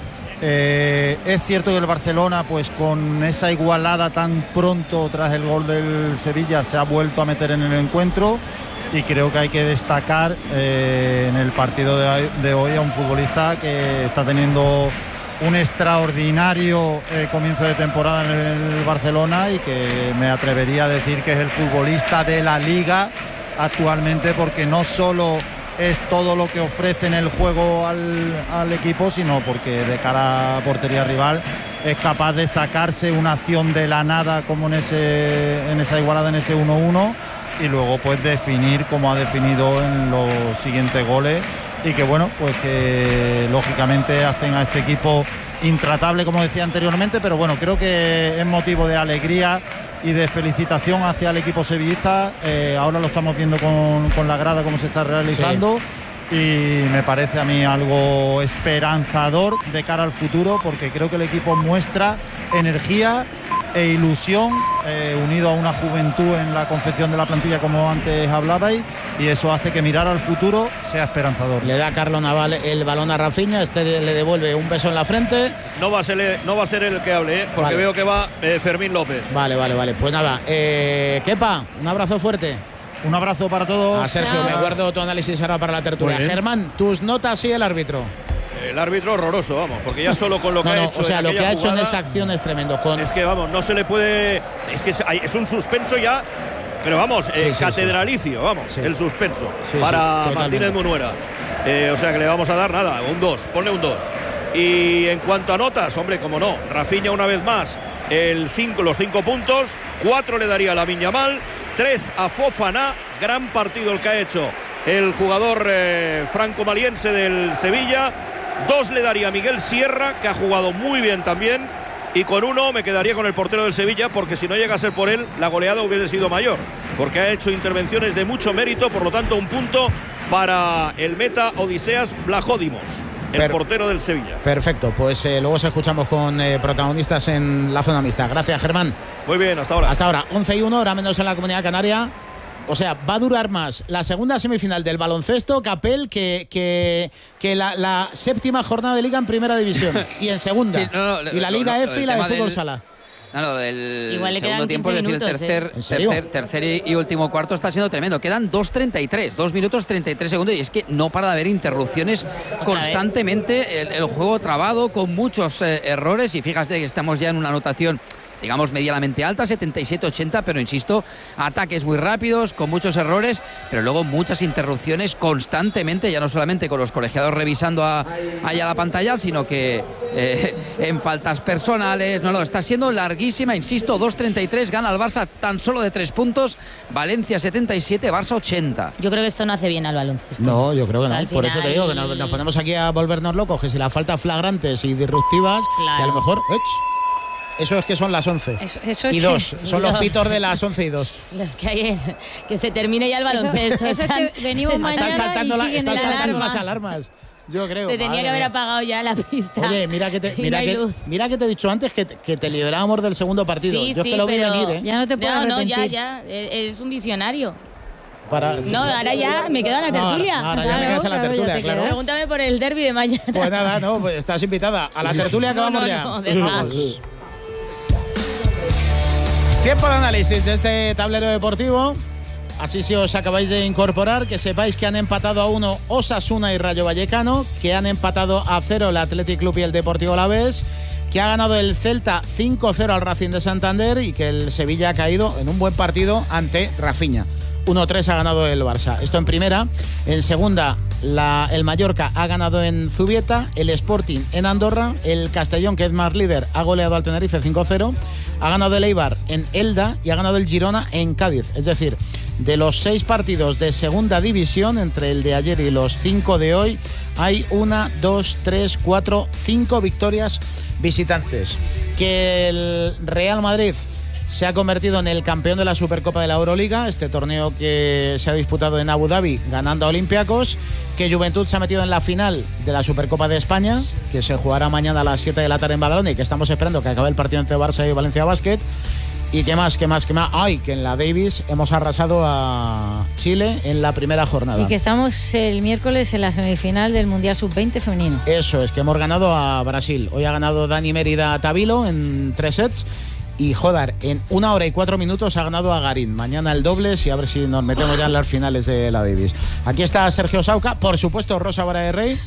Eh, es cierto que el Barcelona, pues con esa igualada tan pronto tras el gol del Sevilla, se ha vuelto a meter en el encuentro. Y creo que hay que destacar eh, en el partido de, de hoy a un futbolista que está teniendo un extraordinario eh, comienzo de temporada en el Barcelona y que me atrevería a decir que es el futbolista de la Liga actualmente, porque no solo es todo lo que ofrece en el juego al, al equipo, sino porque de cara a portería rival es capaz de sacarse una acción de la nada, como en, ese, en esa igualada, en ese uno uno, y luego pues definir como ha definido en los siguientes goles, y que bueno, pues que lógicamente hacen a este equipo intratable, como decía anteriormente, pero bueno, creo que es motivo de alegría y de felicitación hacia el equipo sevillista. Eh, ahora lo estamos viendo con, con la grada cómo se está realizando, sí. Y me parece a mí algo esperanzador de cara al futuro, porque creo que el equipo muestra energía e ilusión, eh, unido a una juventud en la confección de la plantilla, como antes hablabais, y eso hace que mirar al futuro sea esperanzador. Le da Carlos Naval el balón a Rafinha, este le devuelve un beso en la frente. No va a ser, no va a ser el que hable, ¿eh? Porque vale. Veo que va eh, Fermín López. Vale, vale, vale. Pues nada, eh, Kepa, un abrazo fuerte. Un abrazo para todos. A Sergio, Chao. Me guardo tu análisis ahora para la tertulia. Germán, tus notas y el árbitro. El árbitro horroroso, vamos, porque ya solo con lo que no, ha no, hecho. O sea, en lo que ha hecho jugada, en esa acción es tremendo. Con... Es que, vamos, no se le puede. Es que es un suspenso ya, pero vamos, sí, eh, sí, catedralicio, sí. vamos, sí. el suspenso sí, para sí, Martínez Munuera. Eh, o sea que le vamos a dar nada, un dos, ponle un dos. Y en cuanto a notas, hombre, como no, Rafinha una vez más, el cinco, los cinco puntos, cuatro le daría a Lamine Yamal, tres a Fofana, gran partido el que ha hecho el jugador eh, franco-maliense del Sevilla. Dos le daría a Miguel Sierra, que ha jugado muy bien también, y con uno me quedaría con el portero del Sevilla, porque si no llega a ser por él, la goleada hubiese sido mayor, porque ha hecho intervenciones de mucho mérito. Por lo tanto, un punto para el meta Odiseas Blachodimos, el per portero del Sevilla. Perfecto, pues eh, luego os escuchamos con eh, protagonistas en la zona mixta. Gracias, Germán. Muy bien, hasta ahora. Hasta ahora, once y uno, hora menos en la Comunidad Canaria. O sea, va a durar más la segunda semifinal del baloncesto, Capel, que, que, que la, la séptima jornada de Liga en Primera División y en Segunda. Sí, no, no, y la Liga no, F y la de Fútbol del, Sala. No, no, el Igual segundo tiempo, es decir, el tercer, ¿eh? tercer, tercer y, y último cuarto está siendo tremendo. Quedan dos treinta y tres, dos minutos treinta y tres segundos, y es que no para de haber interrupciones constantemente. El, el juego trabado con muchos eh, errores, y fíjate que estamos ya en una anotación digamos, medianamente alta, setenta y siete ochenta, pero insisto, ataques muy rápidos, con muchos errores, pero luego muchas interrupciones constantemente, ya no solamente con los colegiados revisando a, allá la pantalla, sino que eh, en faltas personales. No, no, está siendo larguísima, insisto, dos treinta y tres, gana el Barça tan solo de tres puntos, Valencia setenta y siete, Barça ochenta. Yo creo que esto no hace bien al baloncesto. No, yo creo que o sea, no. Por eso te digo que nos, nos ponemos aquí a volvernos locos, que si las faltas flagrantes y disruptivas, claro. y a lo mejor... ¡ech! Eso es que son las once. Eso, eso es y dos, que... son y los dos. pitos de las once y dos. Los que hay en, que se termine ya el baloncesto. Eso, eso es que venimos mañana Están saltando, y la, siguen están la saltando alarma. las alarmas. Yo creo. Se tenía madre que haber mía. apagado ya la pista. Oye, mira que te, Y mira no hay que, luz. mira que te he dicho antes que te, que te liberábamos del segundo partido. Sí, Yo sí, es que lo vi pero venir, ¿eh? Ya no te puedo No, no, arrepentir. ya, ya. Eres un visionario. Para, No, ahora ya me quedo en la No, tertulia. no, ahora ya me Claro, quedas en la claro, tertulia, ya te claro. quedas. Pregúntame por el derbi de mañana. Pues nada, no, pues estás invitada a la tertulia que No, vamos no, ya. no, deja. Vamos. Tiempo de análisis de este tablero deportivo. Así si os acabáis de incorporar, que sepáis que han empatado a uno Osasuna y Rayo Vallecano, que han empatado a cero el Athletic Club y el Deportivo Alavés, que ha ganado el Celta cinco cero al Racing de Santander y que el Sevilla ha caído en un buen partido ante Rafinha. uno tres ha ganado el Barça. Esto en primera. En segunda, la, el Mallorca ha ganado en Zubieta, el Sporting en Andorra, el Castellón, que es más líder, ha goleado al Tenerife cinco cero, ha ganado el Eibar en Elda y ha ganado el Girona en Cádiz. Es decir, de los seis partidos de segunda división, entre el de ayer y los cinco de hoy, hay una, dos, tres, cuatro, cinco victorias visitantes. Que el Real Madrid se ha convertido en el campeón de la Supercopa de la Euroliga, este torneo que se ha disputado en Abu Dhabi ganando a Olympiacos, que Juventud se ha metido en la final de la Supercopa de España, que se jugará mañana a las siete de la tarde en Badalona y que estamos esperando que acabe el partido entre Barça y Valencia Basket. Y qué más, qué más, qué más. Ay, que en la Davis hemos arrasado a Chile en la primera jornada. Y que estamos el miércoles en la semifinal del Mundial sub veinte femenino. Eso, es que hemos ganado a Brasil. Hoy ha ganado Dani Mérida a Tavilo en tres sets. Y Jodar, en una hora y cuatro minutos ha ganado a Garín. Mañana el dobles y a ver si nos metemos ya en las finales de la Davis. Aquí está Sergio Sauca, por supuesto Rosa Vara de Rey.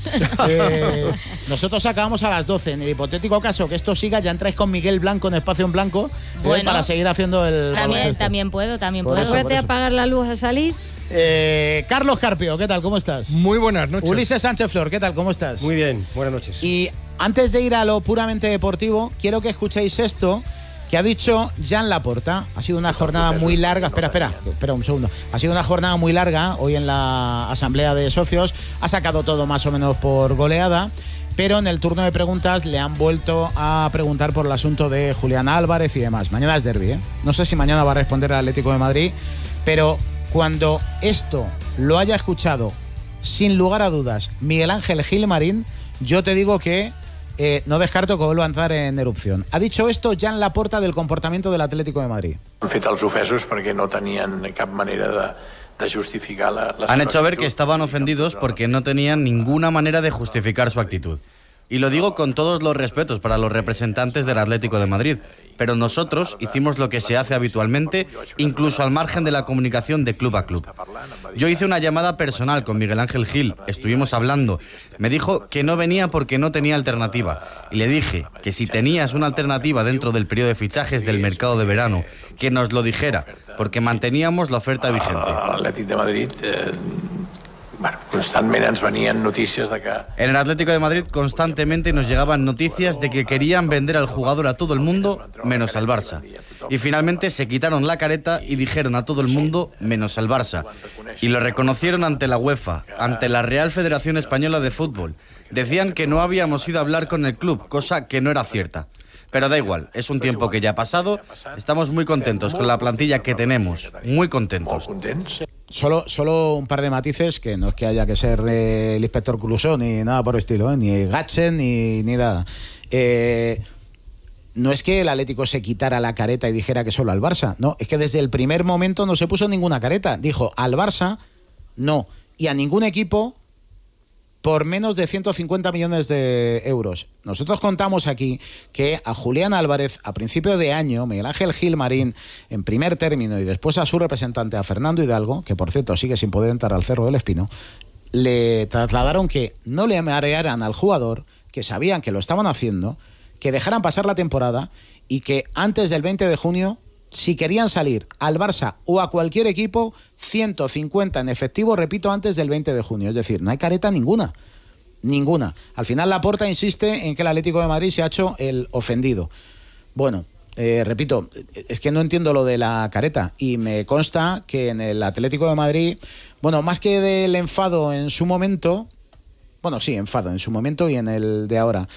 Eh, nosotros acabamos a las doce. En el hipotético caso que esto siga, ya entráis con Miguel Blanco en espacio en blanco Bueno, eh, para seguir haciendo el También, baloncesto. también puedo, también Por puedo. eso, por Acuérdate de apagar la luz al salir. Eh, Carlos Carpio, ¿qué tal? ¿Cómo estás? Muy buenas noches. Ulises Sánchez Flor, ¿qué tal? ¿Cómo estás? Muy bien, buenas noches. Y antes de ir a lo puramente deportivo, quiero que escuchéis esto que ha dicho Jan Laporta. Ha sido una jornada muy larga. Espera, espera, espera un segundo. Ha sido una jornada muy larga hoy en la asamblea de socios. Ha sacado todo más o menos por goleada, pero en el turno de preguntas le han vuelto a preguntar por el asunto de Julián Álvarez y demás. Mañana es derbi, ¿eh? No sé si mañana va a responder el Atlético de Madrid, pero cuando esto lo haya escuchado, sin lugar a dudas, Miguel Ángel Gilmarín, yo te digo que Eh, no descarto que vuelva a entrar en erupción. Ha dicho esto Jan Laporta del comportamiento del Atlético de Madrid. Han fet els ofesos perquè no tenien cap manera de, de justificar la, la Han hecho ver que estaban ofendidos porque no tenían ninguna manera de justificar su actitud. Y lo digo con todos los respetos para los representantes del Atlético de Madrid, pero nosotros hicimos lo que se hace habitualmente, incluso al margen de la comunicación de club a club. Yo hice una llamada personal con Miguel Ángel Gil, estuvimos hablando, me dijo que no venía porque no tenía alternativa, y le dije que si tenías una alternativa dentro del periodo de fichajes del mercado de verano, que nos lo dijera, porque manteníamos la oferta vigente. L'Atlètic de Madrid eh, bueno, constantment ens venien notícies de que... En el Atlético de Madrid constantemente nos llegaban noticias de que querían vender al jugador a todo el mundo, menos al Barça. Y finalmente se quitaron la careta y dijeron a todo el mundo, menos al Barça. Y lo reconocieron ante la UEFA, ante la Real Federación Española de Fútbol. Decían que no habíamos ido a hablar con el club, cosa que no era cierta. Pero da igual, es un tiempo que ya ha pasado, estamos muy contentos con la plantilla que tenemos, muy contentos. Solo, solo un par de matices, que no es que haya que ser eh, el inspector Clouseau ni nada por el estilo, ¿eh? Ni Gatchen ni, ni nada. Eh, no es que el Atlético se quitara la careta y dijera que solo al Barça, no, es que desde el primer momento no se puso ninguna careta, dijo al Barça no, y a ningún equipo por menos de ciento cincuenta millones de euros. Nosotros contamos aquí que a Julián Álvarez, a principio de año, Miguel Ángel Gilmarín, en primer término, y después a su representante, a Fernando Hidalgo, que por cierto sigue sin poder entrar al Cerro del Espino, le trasladaron que no le marearan al jugador, que sabían que lo estaban haciendo, que dejaran pasar la temporada y que antes del veinte de junio, si querían salir al Barça o a cualquier equipo, ciento cincuenta en efectivo, repito, antes del veinte de junio. Es decir, no hay careta ninguna. Ninguna. Al final Laporta insiste en que el Atlético de Madrid se ha hecho el ofendido. Bueno, eh, repito, es que no entiendo lo de la careta y me consta que en el Atlético de Madrid, bueno, más que del enfado en su momento, bueno, sí, enfado en su momento y en el de ahora,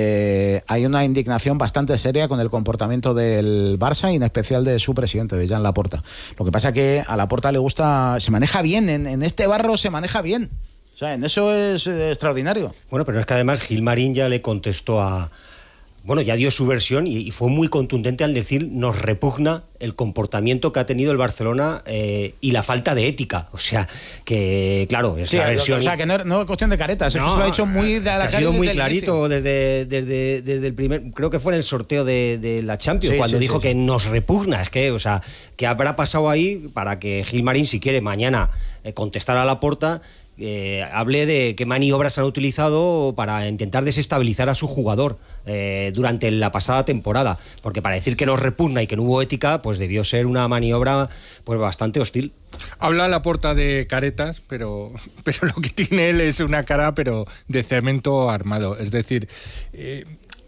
eh, hay una indignación bastante seria con el comportamiento del Barça y en especial de su presidente, de Joan Laporta. Lo que pasa que a Laporta le gusta, se maneja bien, en, en este barro se maneja bien. O sea, en eso es eh, extraordinario. Bueno, pero es que además Gilmarín ya le contestó a... Bueno, ya dio su versión y, y fue muy contundente al decir nos repugna el comportamiento que ha tenido el Barcelona eh, y la falta de ética. O sea, que claro, es sí, la versión... O sea, que no, no es cuestión de caretas, no, es que se lo ha hecho muy de a la ha sido muy clarito desde, desde, desde el primer... Creo que fue en el sorteo de, de la Champions, sí, cuando sí, dijo sí, que sí. nos repugna. Es que, o sea, que habrá pasado ahí para que Gilmarín, si quiere, mañana eh, contestar a Laporta... Eh, hable de qué maniobras han utilizado para intentar desestabilizar a su jugador eh, durante la pasada temporada, porque para decir que nos repugna y que no hubo ética, pues debió ser una maniobra pues bastante hostil. Habla Laporta de caretas, pero, pero lo que tiene él es una cara pero de cemento armado, es decir... Eh,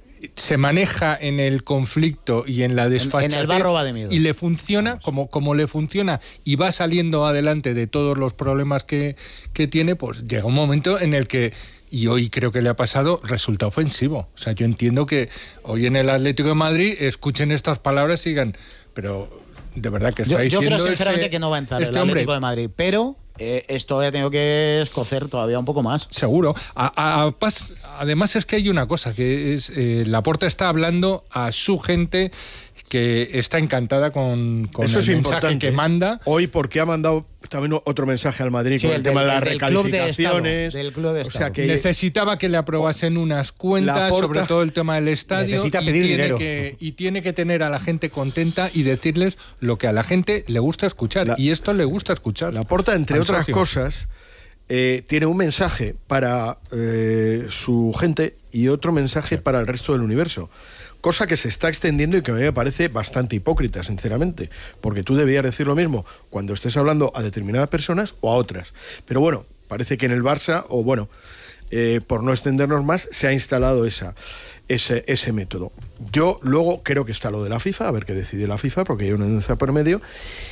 se maneja en el conflicto y en la desfachatez, en, en el barro va de miedo. Y le funciona como, como le funciona y va saliendo adelante de todos los problemas que, que tiene, pues llega un momento en el que, y hoy creo que le ha pasado, resulta ofensivo. O sea, yo entiendo que hoy en el Atlético de Madrid escuchen estas palabras y digan, pero de verdad que está yo, diciendo... Yo creo sinceramente este, que no va a entrar este el Atlético hombre. de Madrid, pero... Eh, esto ya tengo que escocer todavía un poco más. Seguro. A, a, pas, además es que hay una cosa, que es eh, Laporta está hablando a su gente que está encantada con, con Eso el es mensaje importante. que manda. Hoy porque ha mandado también otro mensaje al Madrid sí, con el, el tema del, de las del recalificaciones. Club de Estado, del Club de Estado. O sea que necesitaba que le aprobasen unas cuentas, Laporta, sobre todo el tema del estadio. Necesita y pedir tiene dinero. Que, y tiene que tener a la gente contenta y decirles lo que a la gente le gusta escuchar. La, y esto le gusta escuchar. Laporta, entre al otras socio. cosas, eh, tiene un mensaje para eh, su gente y otro mensaje sí. para el resto del universo. Cosa que se está extendiendo y que a mí me parece bastante hipócrita, sinceramente, porque tú debías decir lo mismo cuando estés hablando a determinadas personas o a otras. Pero bueno, parece que en el Barça, o bueno, eh, por no extendernos más, se ha instalado esa, ese, ese método. Yo luego creo que está lo de la FIFA, a ver qué decide la FIFA, porque hay una denuncia por medio,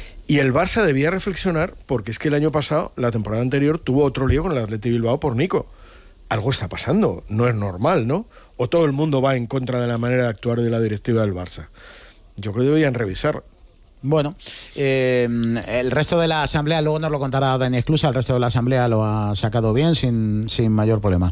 y el Barça debía reflexionar, porque es que el año pasado, la temporada anterior, tuvo otro lío con el Athletic Bilbao por Nico. Algo está pasando, no es normal, ¿no? O todo el mundo va en contra de la manera de actuar de la directiva del Barça. Yo creo que deberían revisar. Bueno, eh, el resto de la asamblea, luego nos lo contará Dani Esclusa, el resto de la asamblea lo ha sacado bien, sin, sin mayor problema.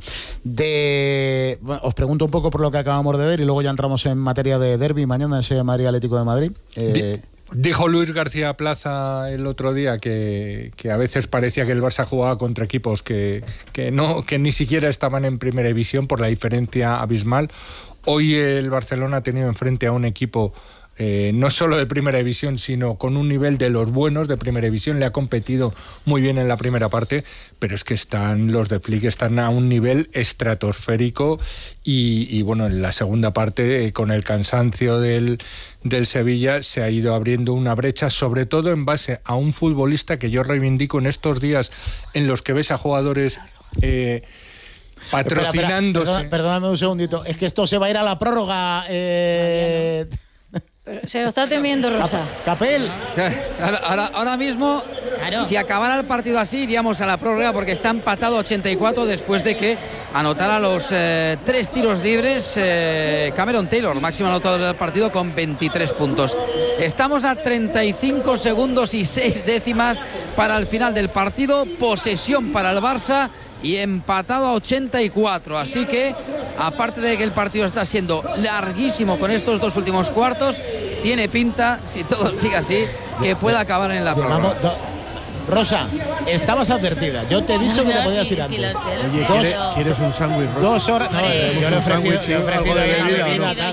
De, bueno, os pregunto un poco por lo que acabamos de ver y luego ya entramos en materia de derbi mañana, ese Madrid Atlético de Madrid. Eh, Dijo Luis García Plaza el otro día que, que a veces parecía que el Barça jugaba contra equipos que, que, no, que ni siquiera estaban en primera división por la diferencia abismal. Hoy el Barcelona ha tenido enfrente a un equipo eh, no solo de primera división, sino con un nivel de los buenos de primera división. Le ha competido muy bien en la primera parte, pero es que están los de Flick están a un nivel estratosférico y, y bueno, en la segunda parte, eh, con el cansancio del, del Sevilla, se ha ido abriendo una brecha, sobre todo en base a un futbolista que yo reivindico en estos días en los que ves a jugadores... Eh, patrocinándose. Espera, espera, perdóname un segundito, es que esto se va a ir a la prórroga. Eh... Se lo está temiendo Rosa. Capel. Ahora, ahora, ahora mismo, claro. Si acabara el partido así, iríamos a la prórroga porque está empatado ochenta y cuatro después de que anotara los eh, tres tiros libres eh, Cameron Taylor, máximo anotador del partido con veintitrés puntos. Estamos a treinta y cinco segundos y seis décimas para el final del partido. Posesión para el Barça y empatado a ochenta y cuatro, así que aparte de que el partido está siendo larguísimo con estos dos últimos cuartos, tiene pinta, si todo sigue así, que pueda acabar en la prórroga. Rosa, estabas advertida. Yo te he dicho que te podías ir antes. Oye, ¿quieres, ¿quieres un sándwich, Rosa? Dos horas. No, yo le he ofrecido, le he ofrecido de una bebida, bebida, ¿no? tal. Ya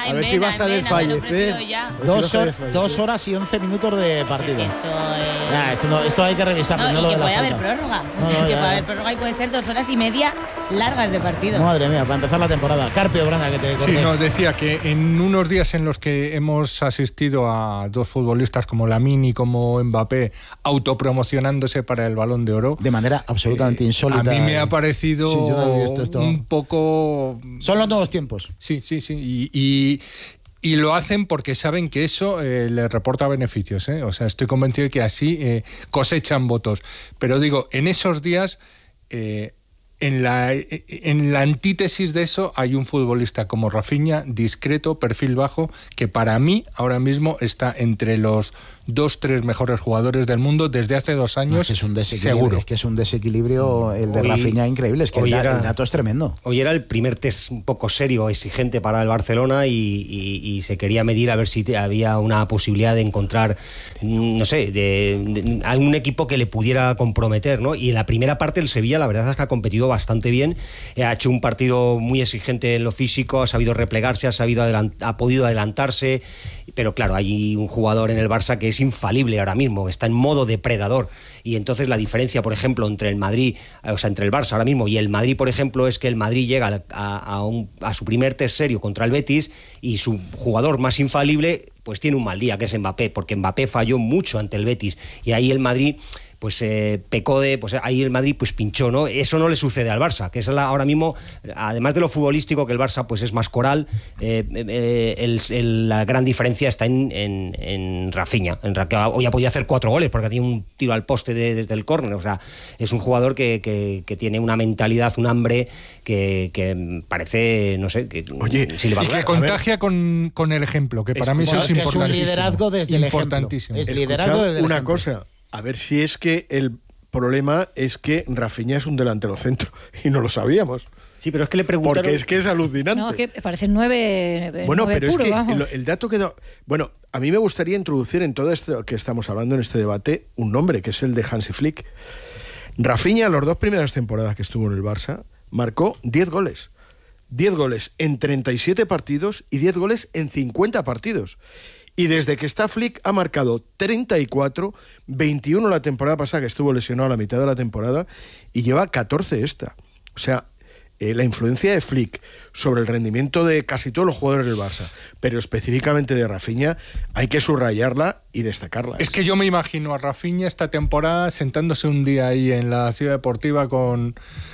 en a ver vena, si vas a en vena, me lo desfallecer. prefiero ya. Dos, hor- dos horas y once minutos de partido. Esto, eh... Nah, esto, no- esto hay que revisarlo. No, no y lo que de la puede haber falta. prórroga. O No, sea, no, que ya, puede ya. haber prórroga y puede ser dos horas y media largas de partido. Madre mía, para empezar la temporada. Carpio, Branda, que te corté. Sí, no, decía que en unos días en los que hemos asistido a dos futbolistas como Lamine y como Mbappé autopromocionándose para el Balón de Oro. De manera absolutamente eh, insólita. A mí me ha parecido Sí, yo no había visto esto. un poco... Son los nuevos tiempos. Sí, sí, sí. Y, y, y lo hacen porque saben que eso eh, les reporta beneficios. ¿eh? O sea, estoy convencido de que así eh, cosechan votos. Pero digo, en esos días... Eh, En la, en la antítesis de eso hay un futbolista como Rafinha, discreto, perfil bajo, que para mí ahora mismo está entre los dos, tres mejores jugadores del mundo desde hace dos años. No, es que es un desequilibrio, seguro. es que es un desequilibrio el de Hoy- Rafinha increíble. Es que el, hoy da- era- el dato es tremendo. Hoy era el primer test un poco serio, exigente para el Barcelona y, y- y se quería medir a ver si te- había una posibilidad de encontrar, mm, no sé, de, de- algún equipo que le pudiera comprometer, ¿no? Y en la primera parte el Sevilla la verdad es que ha competido bastante bien, eh, ha hecho un partido muy exigente en lo físico, ha sabido replegarse, ha, sabido adelant- ha podido adelantarse, pero claro, hay un jugador en el Barça que es infalible ahora mismo, está en modo depredador, y entonces la diferencia, por ejemplo, entre el Madrid, o sea, entre el Barça ahora mismo y el Madrid, por ejemplo, es que el Madrid llega a, a, un, a su primer test serio contra el Betis y su jugador más infalible pues tiene un mal día, que es Mbappé, porque Mbappé falló mucho ante el Betis, y ahí el Madrid pues eh, pecó de, pues ahí el Madrid pues pinchó, ¿no? Eso no le sucede al Barça, que es la, ahora mismo, además de lo futbolístico, que el Barça pues es más coral, eh, eh, el, el, la gran diferencia está en, en, en Rafinha, en, que hoy ha podido hacer cuatro goles, porque tiene un tiro al poste de, desde el córner, o sea, es un jugador que, que, que tiene una mentalidad, un hambre que, que parece, no sé, que Oye, si le va a Y que durar. contagia con, con el ejemplo, que para mí eso Bueno, es es que es un importantísimo. liderazgo desde el ejemplo. Importantísimo. Es Escuchad liderazgo desde el una ejemplo. cosa, a ver si es que el problema es que Rafinha es un delantero centro y no lo sabíamos. Sí, pero es que le preguntaron... Porque es que es alucinante. No, que parecen nueve. Bueno, nueve pero puro, es que vamos. el, el dato que da... Bueno, a mí me gustaría introducir en todo esto que estamos hablando en este debate un nombre, que es el de Hansi Flick. Rafinha, las dos primeras temporadas que estuvo en el Barça, marcó diez goles. diez goles en treinta y siete partidos y diez goles en cincuenta partidos. Y desde que está Flick ha marcado treinta y cuatro, veintiuno la temporada pasada, que estuvo lesionado a la mitad de la temporada, y lleva catorce esta. O sea, eh, la influencia de Flick sobre el rendimiento de casi todos los jugadores del Barça, pero específicamente de Rafinha, hay que subrayarla y destacarla. Es que yo me imagino a Rafinha esta temporada sentándose un día ahí en la Ciudad Deportiva con,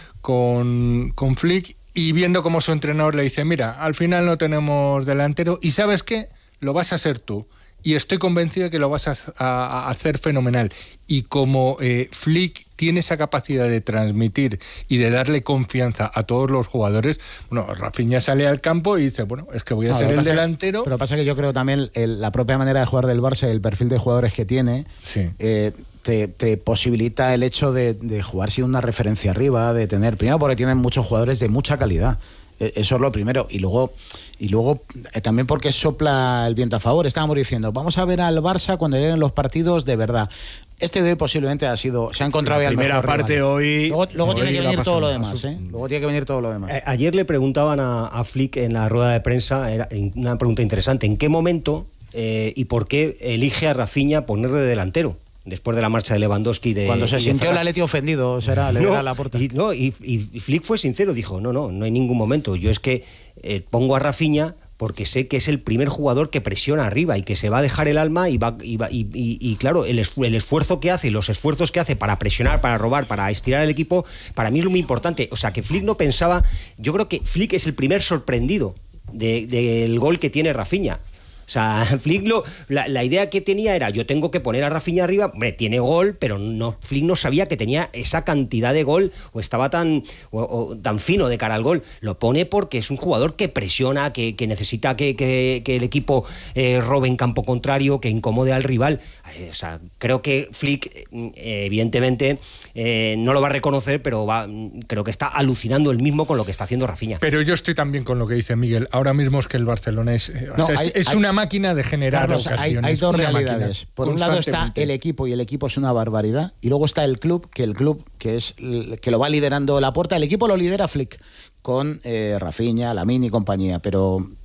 con, con Flick y viendo cómo su entrenador le dice, mira, al final no tenemos delantero y ¿sabes qué? Lo vas a hacer tú. Y estoy convencido de que lo vas a, a, a hacer fenomenal. Y como eh, Flick tiene esa capacidad de transmitir y de darle confianza a todos los jugadores, bueno, Rafinha sale al campo y dice, bueno, es que voy a No, ser lo el pasa- delantero. Pero pasa que yo creo también el- la propia manera de jugar del Barça y el perfil de jugadores que tiene Sí. eh, te, te posibilita el hecho de, de jugar sin una referencia arriba, de tener, primero porque tienen muchos jugadores de mucha calidad. Eh, Eso es lo primero. Y luego, y luego eh, también porque sopla el viento a favor. Estábamos diciendo, vamos a ver al Barça cuando lleguen los partidos de verdad. Este de hoy posiblemente ha sido, se ha encontrado La ya el primera mejor parte rival. hoy- Luego, luego hoy tiene que la venir todo lo pasamos. demás, ¿eh? Luego tiene que venir todo lo demás. Eh, Ayer le preguntaban a, a Flick en la rueda de prensa, era una pregunta interesante, ¿en qué momento eh, y por qué elige a Rafinha ponerle de delantero? Después de la marcha de Lewandowski de Cuando se y de sintió el Ferran. Atleti ofendido, será, le No, dará la puerta. y, no, y, y Flick fue sincero, dijo, no, no, no hay ningún momento. Yo es que eh, pongo a Rafinha porque sé que es el primer jugador que presiona arriba y que se va a dejar el alma y va y, va- y, y- y, claro, el, es- el esfuerzo que hace, los esfuerzos que hace para presionar, para robar, para estirar el equipo, para mí es muy importante. O sea, que Flick no pensaba, yo creo que Flick es el primer sorprendido de- del gol que tiene Rafinha. O sea, Flick lo, la, la idea que tenía era, yo tengo que poner a Rafinha arriba, hombre, tiene gol, pero no, Flick no sabía que tenía esa cantidad de gol o estaba tan, o, o tan fino de cara al gol. Lo pone porque es un jugador que presiona, que, que necesita que, que- que el equipo eh, robe en campo contrario, que incomode al rival. O sea, creo que Flick, eh, evidentemente, eh, no lo va a reconocer, pero va, creo que está alucinando él mismo con lo que está haciendo Rafinha. Pero yo estoy también con lo que dice Miguel. Ahora mismo es que el Barcelona es, eh, o No, sea, es- hay- es hay- una máquina de generar Carlos, hay, ocasiones. hay dos una realidades. máquina, Por un lado está constantemente. el equipo y el equipo es una barbaridad. Y luego está el club, que el club que es l- que lo va liderando la puerta. El equipo lo lidera Flick con eh, Rafinha, Lamine y compañía. Pero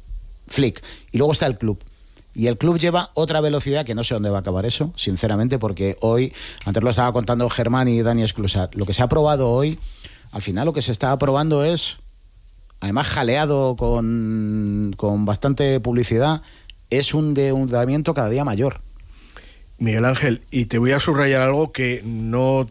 Flick. Y luego está el club. Y el club lleva otra velocidad que no sé dónde va a acabar eso, sinceramente, porque hoy, antes lo estaba contando Germán y Dani Esclusa, lo que se ha probado hoy, al final lo que se está probando es, además jaleado con, con bastante publicidad, es un endeudamiento cada día mayor. Miguel Ángel, y te voy a subrayar algo que no,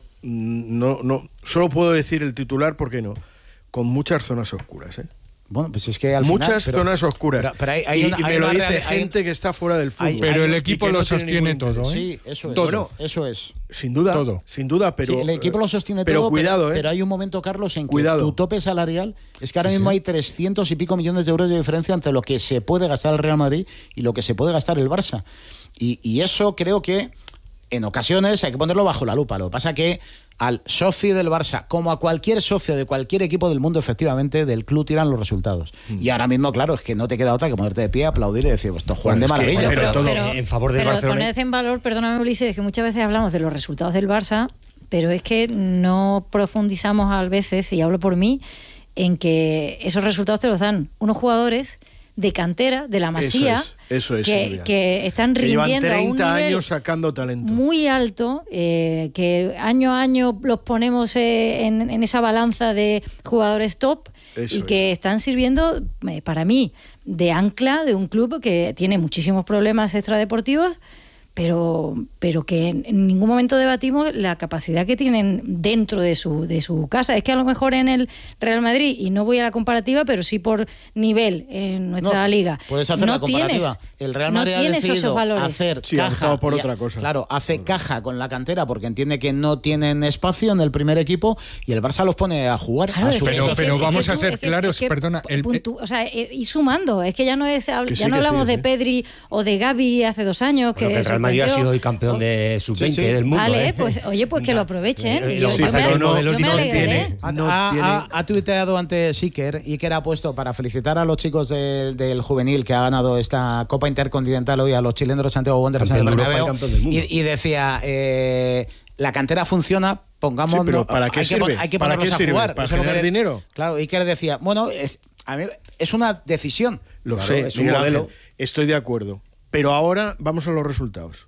no, no solo puedo decir el titular, porque no, con muchas zonas oscuras, ¿eh? Bueno, pues es que al muchas final, pero, zonas oscuras. Pero, pero hay, hay y, una, y me hay lo una dice real, gente hay, que está fuera del fútbol. Hay, pero el equipo lo no sostiene todo, ¿eh? Sí, eso es. Todo. Bueno, eso es. Sin duda, todo. sin duda, pero sí, el equipo lo sostiene pero todo. Cuidado, pero, ¿eh? pero hay un momento, Carlos, en que cuidado. tu tope salarial es que ahora sí, mismo sí. hay trescientos y pico millones de euros de diferencia entre lo que se puede gastar el Real Madrid y lo que se puede gastar el Barça. Y, y eso creo que en ocasiones hay que ponerlo bajo la lupa. Lo que pasa que al socio del Barça, como a cualquier socio de cualquier equipo del mundo, efectivamente, del club tiran los resultados. Mm. Y ahora mismo, claro, es que no te queda otra que ponerte de pie, aplaudir y decir, pues, esto juegan bueno, de maravilla. Que, pero, todo pero, en favor del pero Barcelona. Poned en valor, perdóname, Ulises, que muchas veces hablamos de los resultados del Barça, pero es que no profundizamos a veces, y hablo por mí, en que esos resultados te los dan unos jugadores de cantera, de la Masía, eso es, eso es, que, que están rindiendo que a un nivel años sacando talento muy alto, eh, que año a año los ponemos eh, en, en esa balanza de jugadores top eso y que es. están sirviendo, eh, para mí, de ancla de un club que tiene muchísimos problemas extradeportivos, pero pero que en ningún momento debatimos la capacidad que tienen dentro de su de su casa. Es que a lo mejor en el Real Madrid, y no voy a la comparativa, pero sí por nivel en nuestra no, liga, puedes hacer no la comparativa. Tienes, el Real Madrid no ha tienes decidido esos valores. hacer sí, caja por y, otra cosa. Claro, hace caja con la cantera porque entiende que no tienen espacio en el primer equipo y el Barça los pone a jugar. Claro, a su pero, es que, pero es vamos que a tú, ser es que, claros, es que, perdona. El, puntu, o sea, y sumando, es que ya no es ya sí, no hablamos sí, de sí. Pedri o de Gavi hace dos años. Bueno, que, que el Real Madrid ha sido hoy campeón de sub veinte sí, sí. del mundo. Vale, ¿eh? pues oye, pues que lo aprovechen. Eh, yo, sí, yo, me, no, yo me alegré. Ha, ha, ha tuiteado antes Iker, Iker ha puesto para felicitar a los chicos de, del juvenil que ha ganado esta Copa Intercontinental hoy, a los chilenos de Santiago Wanderers en el Bernabéu, y, y decía, eh, la cantera funciona, pongamos, sí, pero ¿para qué hay, sirve? Que, hay que ¿Para ponerlos qué a jugar. sirve? ¿Para Eso generar es lo que, dinero? Claro, Iker decía, bueno, es, a mí, es una decisión. Lo claro, sé, es un modelo. Estoy de acuerdo. Pero ahora vamos a los resultados.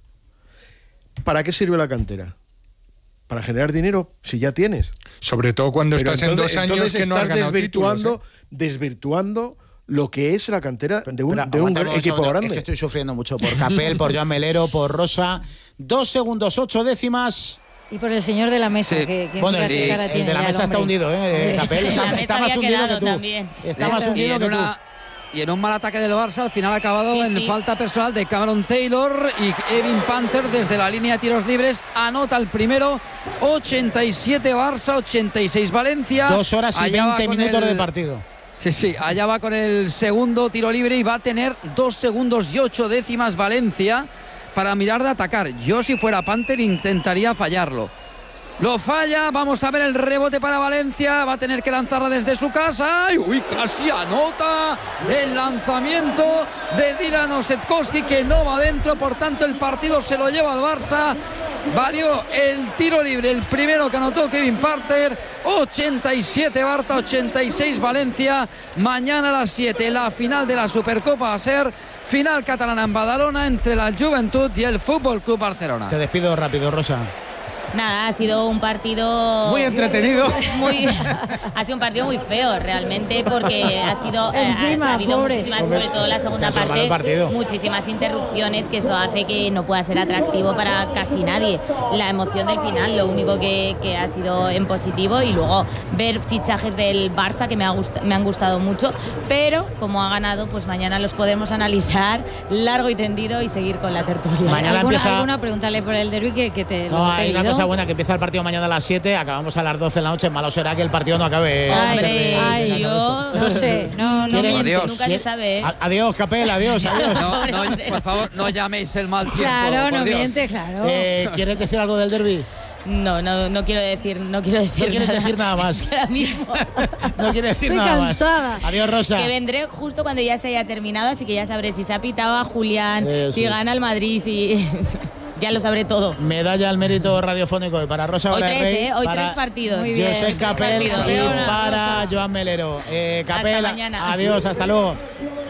¿Para qué sirve la cantera? ¿Para generar dinero? Si ya tienes. Sobre todo cuando Pero estás entonces, en dos años que no has ganado desvirtuando, títulos, ¿eh? desvirtuando lo que es la cantera de un, Pero, de un un equipo segundo, grande. Es que estoy sufriendo mucho por Capel, por Joan Melero, por Rosa. Dos segundos, ocho décimas. Y por el señor de la mesa. Sí. Que, que bueno, el, el, el, el de la mesa está hundido, ¿eh? Capel está, está más hundido que tú. También. Está más hundido que tú. Y en un mal ataque del Barça, al final ha acabado sí, en sí. falta personal de Cameron Taylor, y Evan Panther desde la línea de tiros libres anota el primero. ochenta y siete Barça, ochenta y seis Valencia. Dos horas y allá veinte minutos el... de partido. Sí, sí, allá va con el segundo tiro libre y va a tener dos segundos y ocho décimas Valencia para mirar de atacar. Yo, si fuera Panther, intentaría fallarlo. Lo falla, vamos a ver el rebote para Valencia, va a tener que lanzarla desde su casa. ¡Ay, uy, casi anota el lanzamiento de Dylan Osetkowski, que no va adentro, por tanto el partido se lo lleva al Barça. Valió el tiro libre, el primero que anotó Kevin Panther. ochenta y siete Barça, ochenta y seis Valencia. Mañana a las siete la final de la Supercopa va a ser final catalana en Badalona entre la Juventud y el Fútbol Club Barcelona. Te despido rápido, Rosa. Nada, ha sido un partido muy entretenido. Muy, ha sido un partido muy feo realmente, porque ha sido Encima, ha, ha habido pobre. muchísimas, sobre todo la segunda parte, muchísimas interrupciones, que eso hace que no pueda ser atractivo para casi nadie. La emoción del final, lo único que, que ha sido en positivo, y luego ver fichajes del Barça que me, ha gust, me han gustado mucho, pero como ha ganado, pues mañana los podemos analizar largo y tendido y seguir con la tertulia. Mañana ¿Alguna, empieza... ¿Alguna? Pregúntale por el derbi que, que te no, lo hay he una cosa buena, que empieza el partido mañana a las siete, acabamos a las doce de la noche. Malo será que el partido no acabe. Ay, hombre, ay, yo no sé, no, no miente, nunca se sabe. ¿eh? Adiós, Capel, adiós, adiós. No, no, por favor, no llaméis el mal tiempo. Claro, por no Dios. miente, claro. Eh, ¿Quieres decir algo del derbi? No, no, no quiero decir, no quiero decir, no quieres nada. decir nada más. Ahora mismo. No quieres decir Estoy nada cansada. más. Adiós, Rosa. Que vendré justo cuando ya se haya terminado, así que ya sabré si se ha pitado a Julián, Eso si es. gana el Madrid, si ya lo sabré todo. Medalla al mérito radiofónico para Rosa Hoy Vara tres, Rey, ¿eh? Hoy para tres partidos. Muy bien. José Capel Partido. y Pero para Rosa. Joan Melero. Eh, Capel, Hasta mañana. adiós, hasta luego.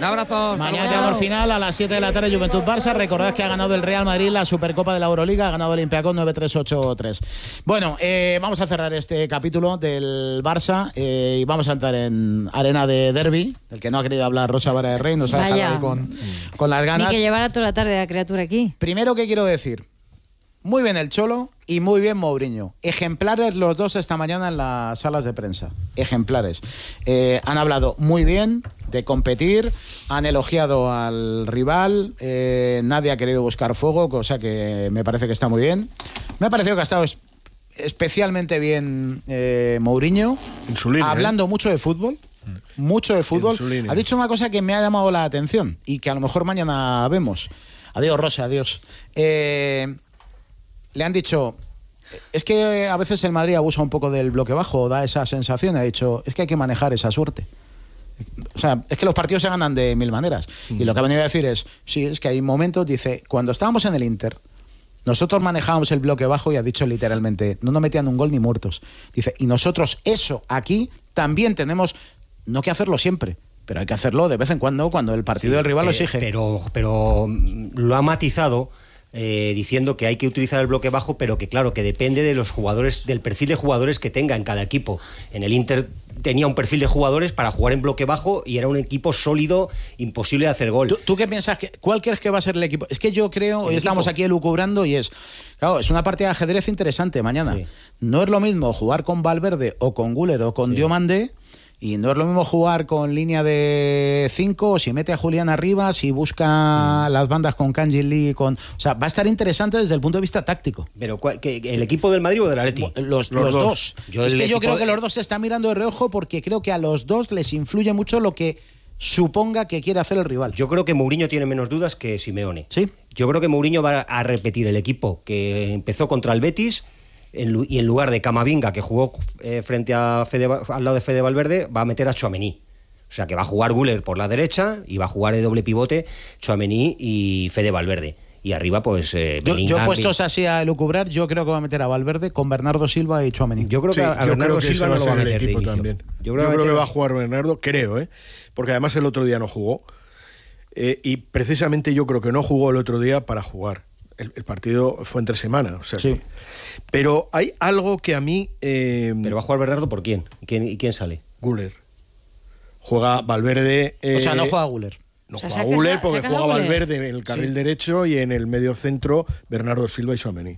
Un abrazo. Mañana llegamos al final a las siete de la tarde, Juventud Barça. Recordad que ha ganado el Real Madrid la Supercopa de la Euroliga, ha ganado el Olympiacos nueve tres ocho tres. Bueno, eh, vamos a cerrar este capítulo del Barça eh, y vamos a entrar en arena de derbi, del que no ha querido hablar Rosa Vara de Rey, nos ha Vaya. dejado ahí con, con las ganas. Ni que llevara toda la tarde la criatura aquí. Primero, ¿qué quiero decir? Muy bien el Cholo y muy bien Mourinho. Ejemplares los dos esta mañana en las salas de prensa. Ejemplares. Eh, han hablado muy bien de competir, han elogiado al rival, eh, nadie ha querido buscar fuego, cosa que me parece que está muy bien. Me ha parecido que ha estado es- especialmente bien eh, Mourinho, En su línea, hablando ¿eh? mucho de fútbol. Mucho de fútbol. su línea. Ha dicho una cosa que me ha llamado la atención y que a lo mejor mañana vemos. Adiós, Rosa, adiós. Eh, le han dicho, es que a veces el Madrid abusa un poco del bloque bajo, da esa sensación. Ha dicho, es que hay que manejar esa suerte. O sea, es que los partidos se ganan de mil maneras. Y lo que ha venido a decir es, sí, es que hay momentos, dice, cuando estábamos en el Inter, nosotros manejábamos el bloque bajo y ha dicho literalmente, no nos metían un gol ni muertos. Dice, y nosotros eso aquí también tenemos, no que hacerlo siempre, pero hay que hacerlo de vez en cuando cuando el partido Sí, del rival lo eh, exige. Pero, pero mm, lo ha matizado eh, diciendo que hay que utilizar el bloque bajo, pero que claro, que depende de los jugadores, del perfil de jugadores que tenga en cada equipo. En el Inter tenía un perfil de jugadores para jugar en bloque bajo y era un equipo sólido, imposible de hacer gol. ¿Tú, tú qué piensas? Que, ¿Cuál crees que va a ser el equipo? Es que yo creo, hoy equipo. estamos aquí elucubrando y es, claro, es una partida de ajedrez interesante mañana. Sí. No es lo mismo jugar con Valverde o con Güler o con Sí. Diomandé. Y no es lo mismo jugar con línea de cinco, o si mete a Julián arriba, si busca Mm. las bandas con Kanji Lee, con... O sea, va a estar interesante desde el punto de vista táctico. Pero ¿cuál- qué- ¿el equipo del Madrid o del Atleti? Los, Los los dos. dos. Yo es el que yo equipo creo de- que los dos se están mirando de reojo porque creo que a los dos les influye mucho lo que suponga que quiere hacer el rival. Yo creo que Mourinho tiene menos dudas que Simeone. Sí. Yo creo que Mourinho va a repetir el equipo que empezó contra el Betis en lu- y en lugar de Camavinga, que jugó eh, frente a Fede, al lado de Fede Valverde, va a meter a Tchouaméni. O sea que va a jugar Güler por la derecha y va a jugar de doble pivote Tchouaméni y Fede Valverde. Y arriba, pues. Eh, Yo, yo Bellingham, puestos así a elucubrar, yo creo que va a meter a Valverde con Bernardo Silva y Tchouaméni. Yo creo Sí, que a yo Bernardo creo que Silva ese no lo va a ser el meter de equipo inicio. también. Yo Yo creo, creo, que, que va a jugar Bernardo, creo, ¿eh? Porque además el otro día no jugó. Eh, y precisamente yo creo que no jugó el otro día para jugar. El, el partido fue entre semana. O sea Sí. que- pero hay algo que a mí. Eh, Pero va a jugar Bernardo por quién? ¿Y quién, y quién sale? Güler. Juega Valverde. eh, O sea, no juega Güler. No O sea, juega saca- Güler porque saca juega a Güler. Valverde en el carril derecho y en el medio centro Bernardo Silva y Tchouaméni.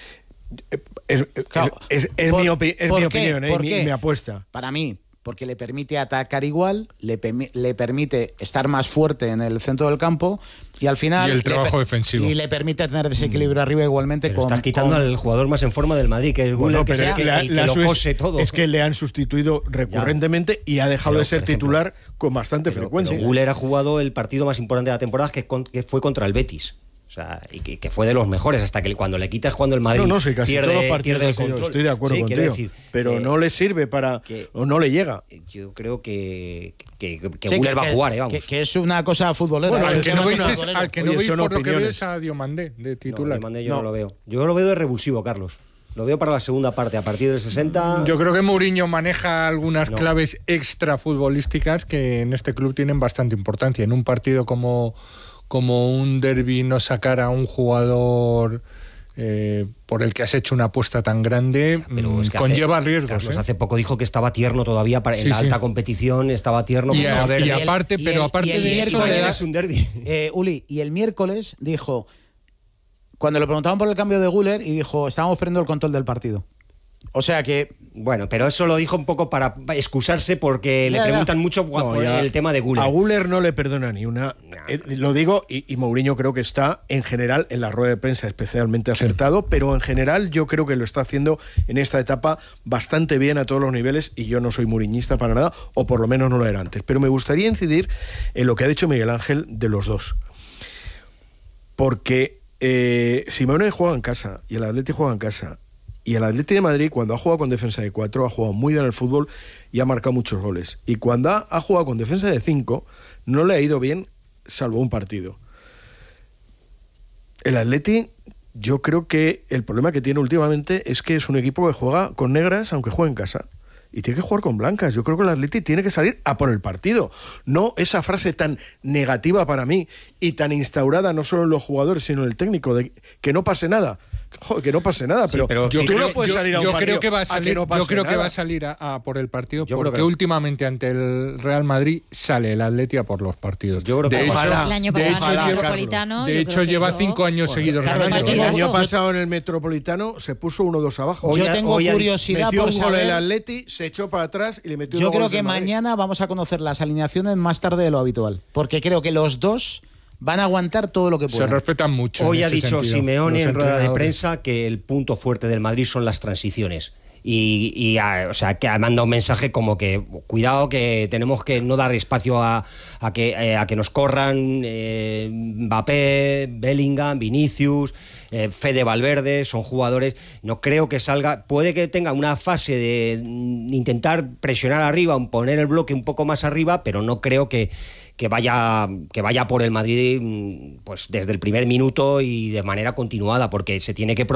Eh, Es, es- Claro, es- es ¿por- mi, opi- es por mi qué? opinión, eh, ¿Por mi, qué? mi apuesta. Para mí, porque le permite atacar igual, le, pemi- le permite estar más fuerte en el centro del campo y al final... Y el le trabajo per- defensivo. Y le permite tener desequilibrio arriba igualmente Pero con... estás quitando con- al jugador más en forma del Madrid, que es Güler, Bueno, que pero sea es que el, le ha- el le ha que lo sus- cose todo. Es que le han sustituido recurrentemente y ha dejado Pero, de ser por ejemplo, titular con bastante Pero, frecuencia. pero Güler ha jugado el partido más importante de la temporada, que, con- que fue contra el Betis. O sea, y que, que fue de los mejores, hasta que cuando le quitas jugando el Madrid No, no, sí, casi pierde, todos los partidos pierde el han sido, control. estoy de acuerdo Sí, quiero contigo. decir, pero que- no le sirve para... que- o no le llega. Yo creo que, que, que Sí, Güler va a que- jugar, eh, vamos. Que, que es una cosa futbolera. Bueno, es Al un que tema no veis, es- futbolero. al que no Oye, veis son por lo que veo opiniones. es a Diomandé de No, titular. Diomandé yo No. no lo veo. Yo lo veo de revulsivo, Carlos. Lo veo para la segunda parte, a partir del sesenta. Yo creo que Mourinho maneja algunas No. claves extra futbolísticas que en este club tienen bastante importancia. En un partido como, como un derbi, no sacar a un jugador eh, por el que has hecho una apuesta tan grande Pero mm, es que conlleva hace, riesgos. Carlos, ¿eh? hace poco dijo que estaba tierno todavía para, en Sí, la sí. alta competición, estaba tierno. Y, que estaba a- verde. y el- aparte, y pero el- aparte y el de miércoles- eso, le Mañana da- es un derbi. Eh, Uli, y el miércoles dijo, cuando le preguntaban por el cambio de Güler, y dijo, estábamos perdiendo el control del partido. O sea que... Bueno, pero eso lo dijo un poco para excusarse porque Ya, le ya. preguntan mucho No, por ya el tema de Güler. A Güler no le perdona ni una. Eh, lo digo, y, y Mourinho creo que está en general en la rueda de prensa especialmente acertado, pero en general yo creo que lo está haciendo en esta etapa bastante bien a todos los niveles, y yo no soy muriñista para nada, o por lo menos no lo era antes. Pero me gustaría incidir en lo que ha dicho Miguel Ángel de los dos. Porque eh, Simeone juega en casa y el Atleti juega en casa. Y el Atlético de Madrid, cuando ha jugado con defensa de cuatro, ha jugado muy bien al fútbol y ha marcado muchos goles. Y cuando ha, ha jugado con defensa de cinco, no le ha ido bien, salvo un partido. El Atleti, yo creo que el problema que tiene últimamente es que es un equipo que juega con negras, aunque juegue en casa. y tiene que jugar con blancas. Yo creo que el Atleti tiene que salir a por el partido. No esa frase tan negativa para mí y tan instaurada no solo en los jugadores, sino en el técnico, de que no pase nada. Joder, que no pase nada, pero, sí, pero yo tú creo, no puedes yo, salir a un yo partido creo que va a salir, a que no yo creo nada. que va a salir a, a por el partido yo porque últimamente ante el Real Madrid sale el Atleti a por los partidos. Yo creo que de hecho, el año pasado de hecho, en el lleva, Metropolitano, de hecho lleva cinco años Joder, seguidos Carlos, ganando. el año pasado en el Metropolitano se puso uno dos abajo. Yo tengo hoy curiosidad metió por un gol saber- el Atleti, se echó para atrás y le metió Yo dos creo goles que el Madrid. mañana vamos a conocer las alineaciones más tarde de lo habitual, porque creo que los dos van a aguantar todo lo que puedan. Se respetan mucho. Hoy en ha ese dicho sentido, Simeone los en rueda de entrenadores. prensa que el punto fuerte del Madrid son las transiciones. Y, y a- o sea, que ha mandado un mensaje como que cuidado, que tenemos que no dar espacio a, a que, eh, a que nos corran eh, Mbappé, Bellingham, Vinicius, eh, Fede Valverde, son jugadores. No creo que salga, puede que tenga una fase de mm, intentar presionar arriba, poner el bloque un poco más arriba, pero no creo que que vaya que vaya por el Madrid pues desde el primer minuto y de manera continuada, porque se tiene que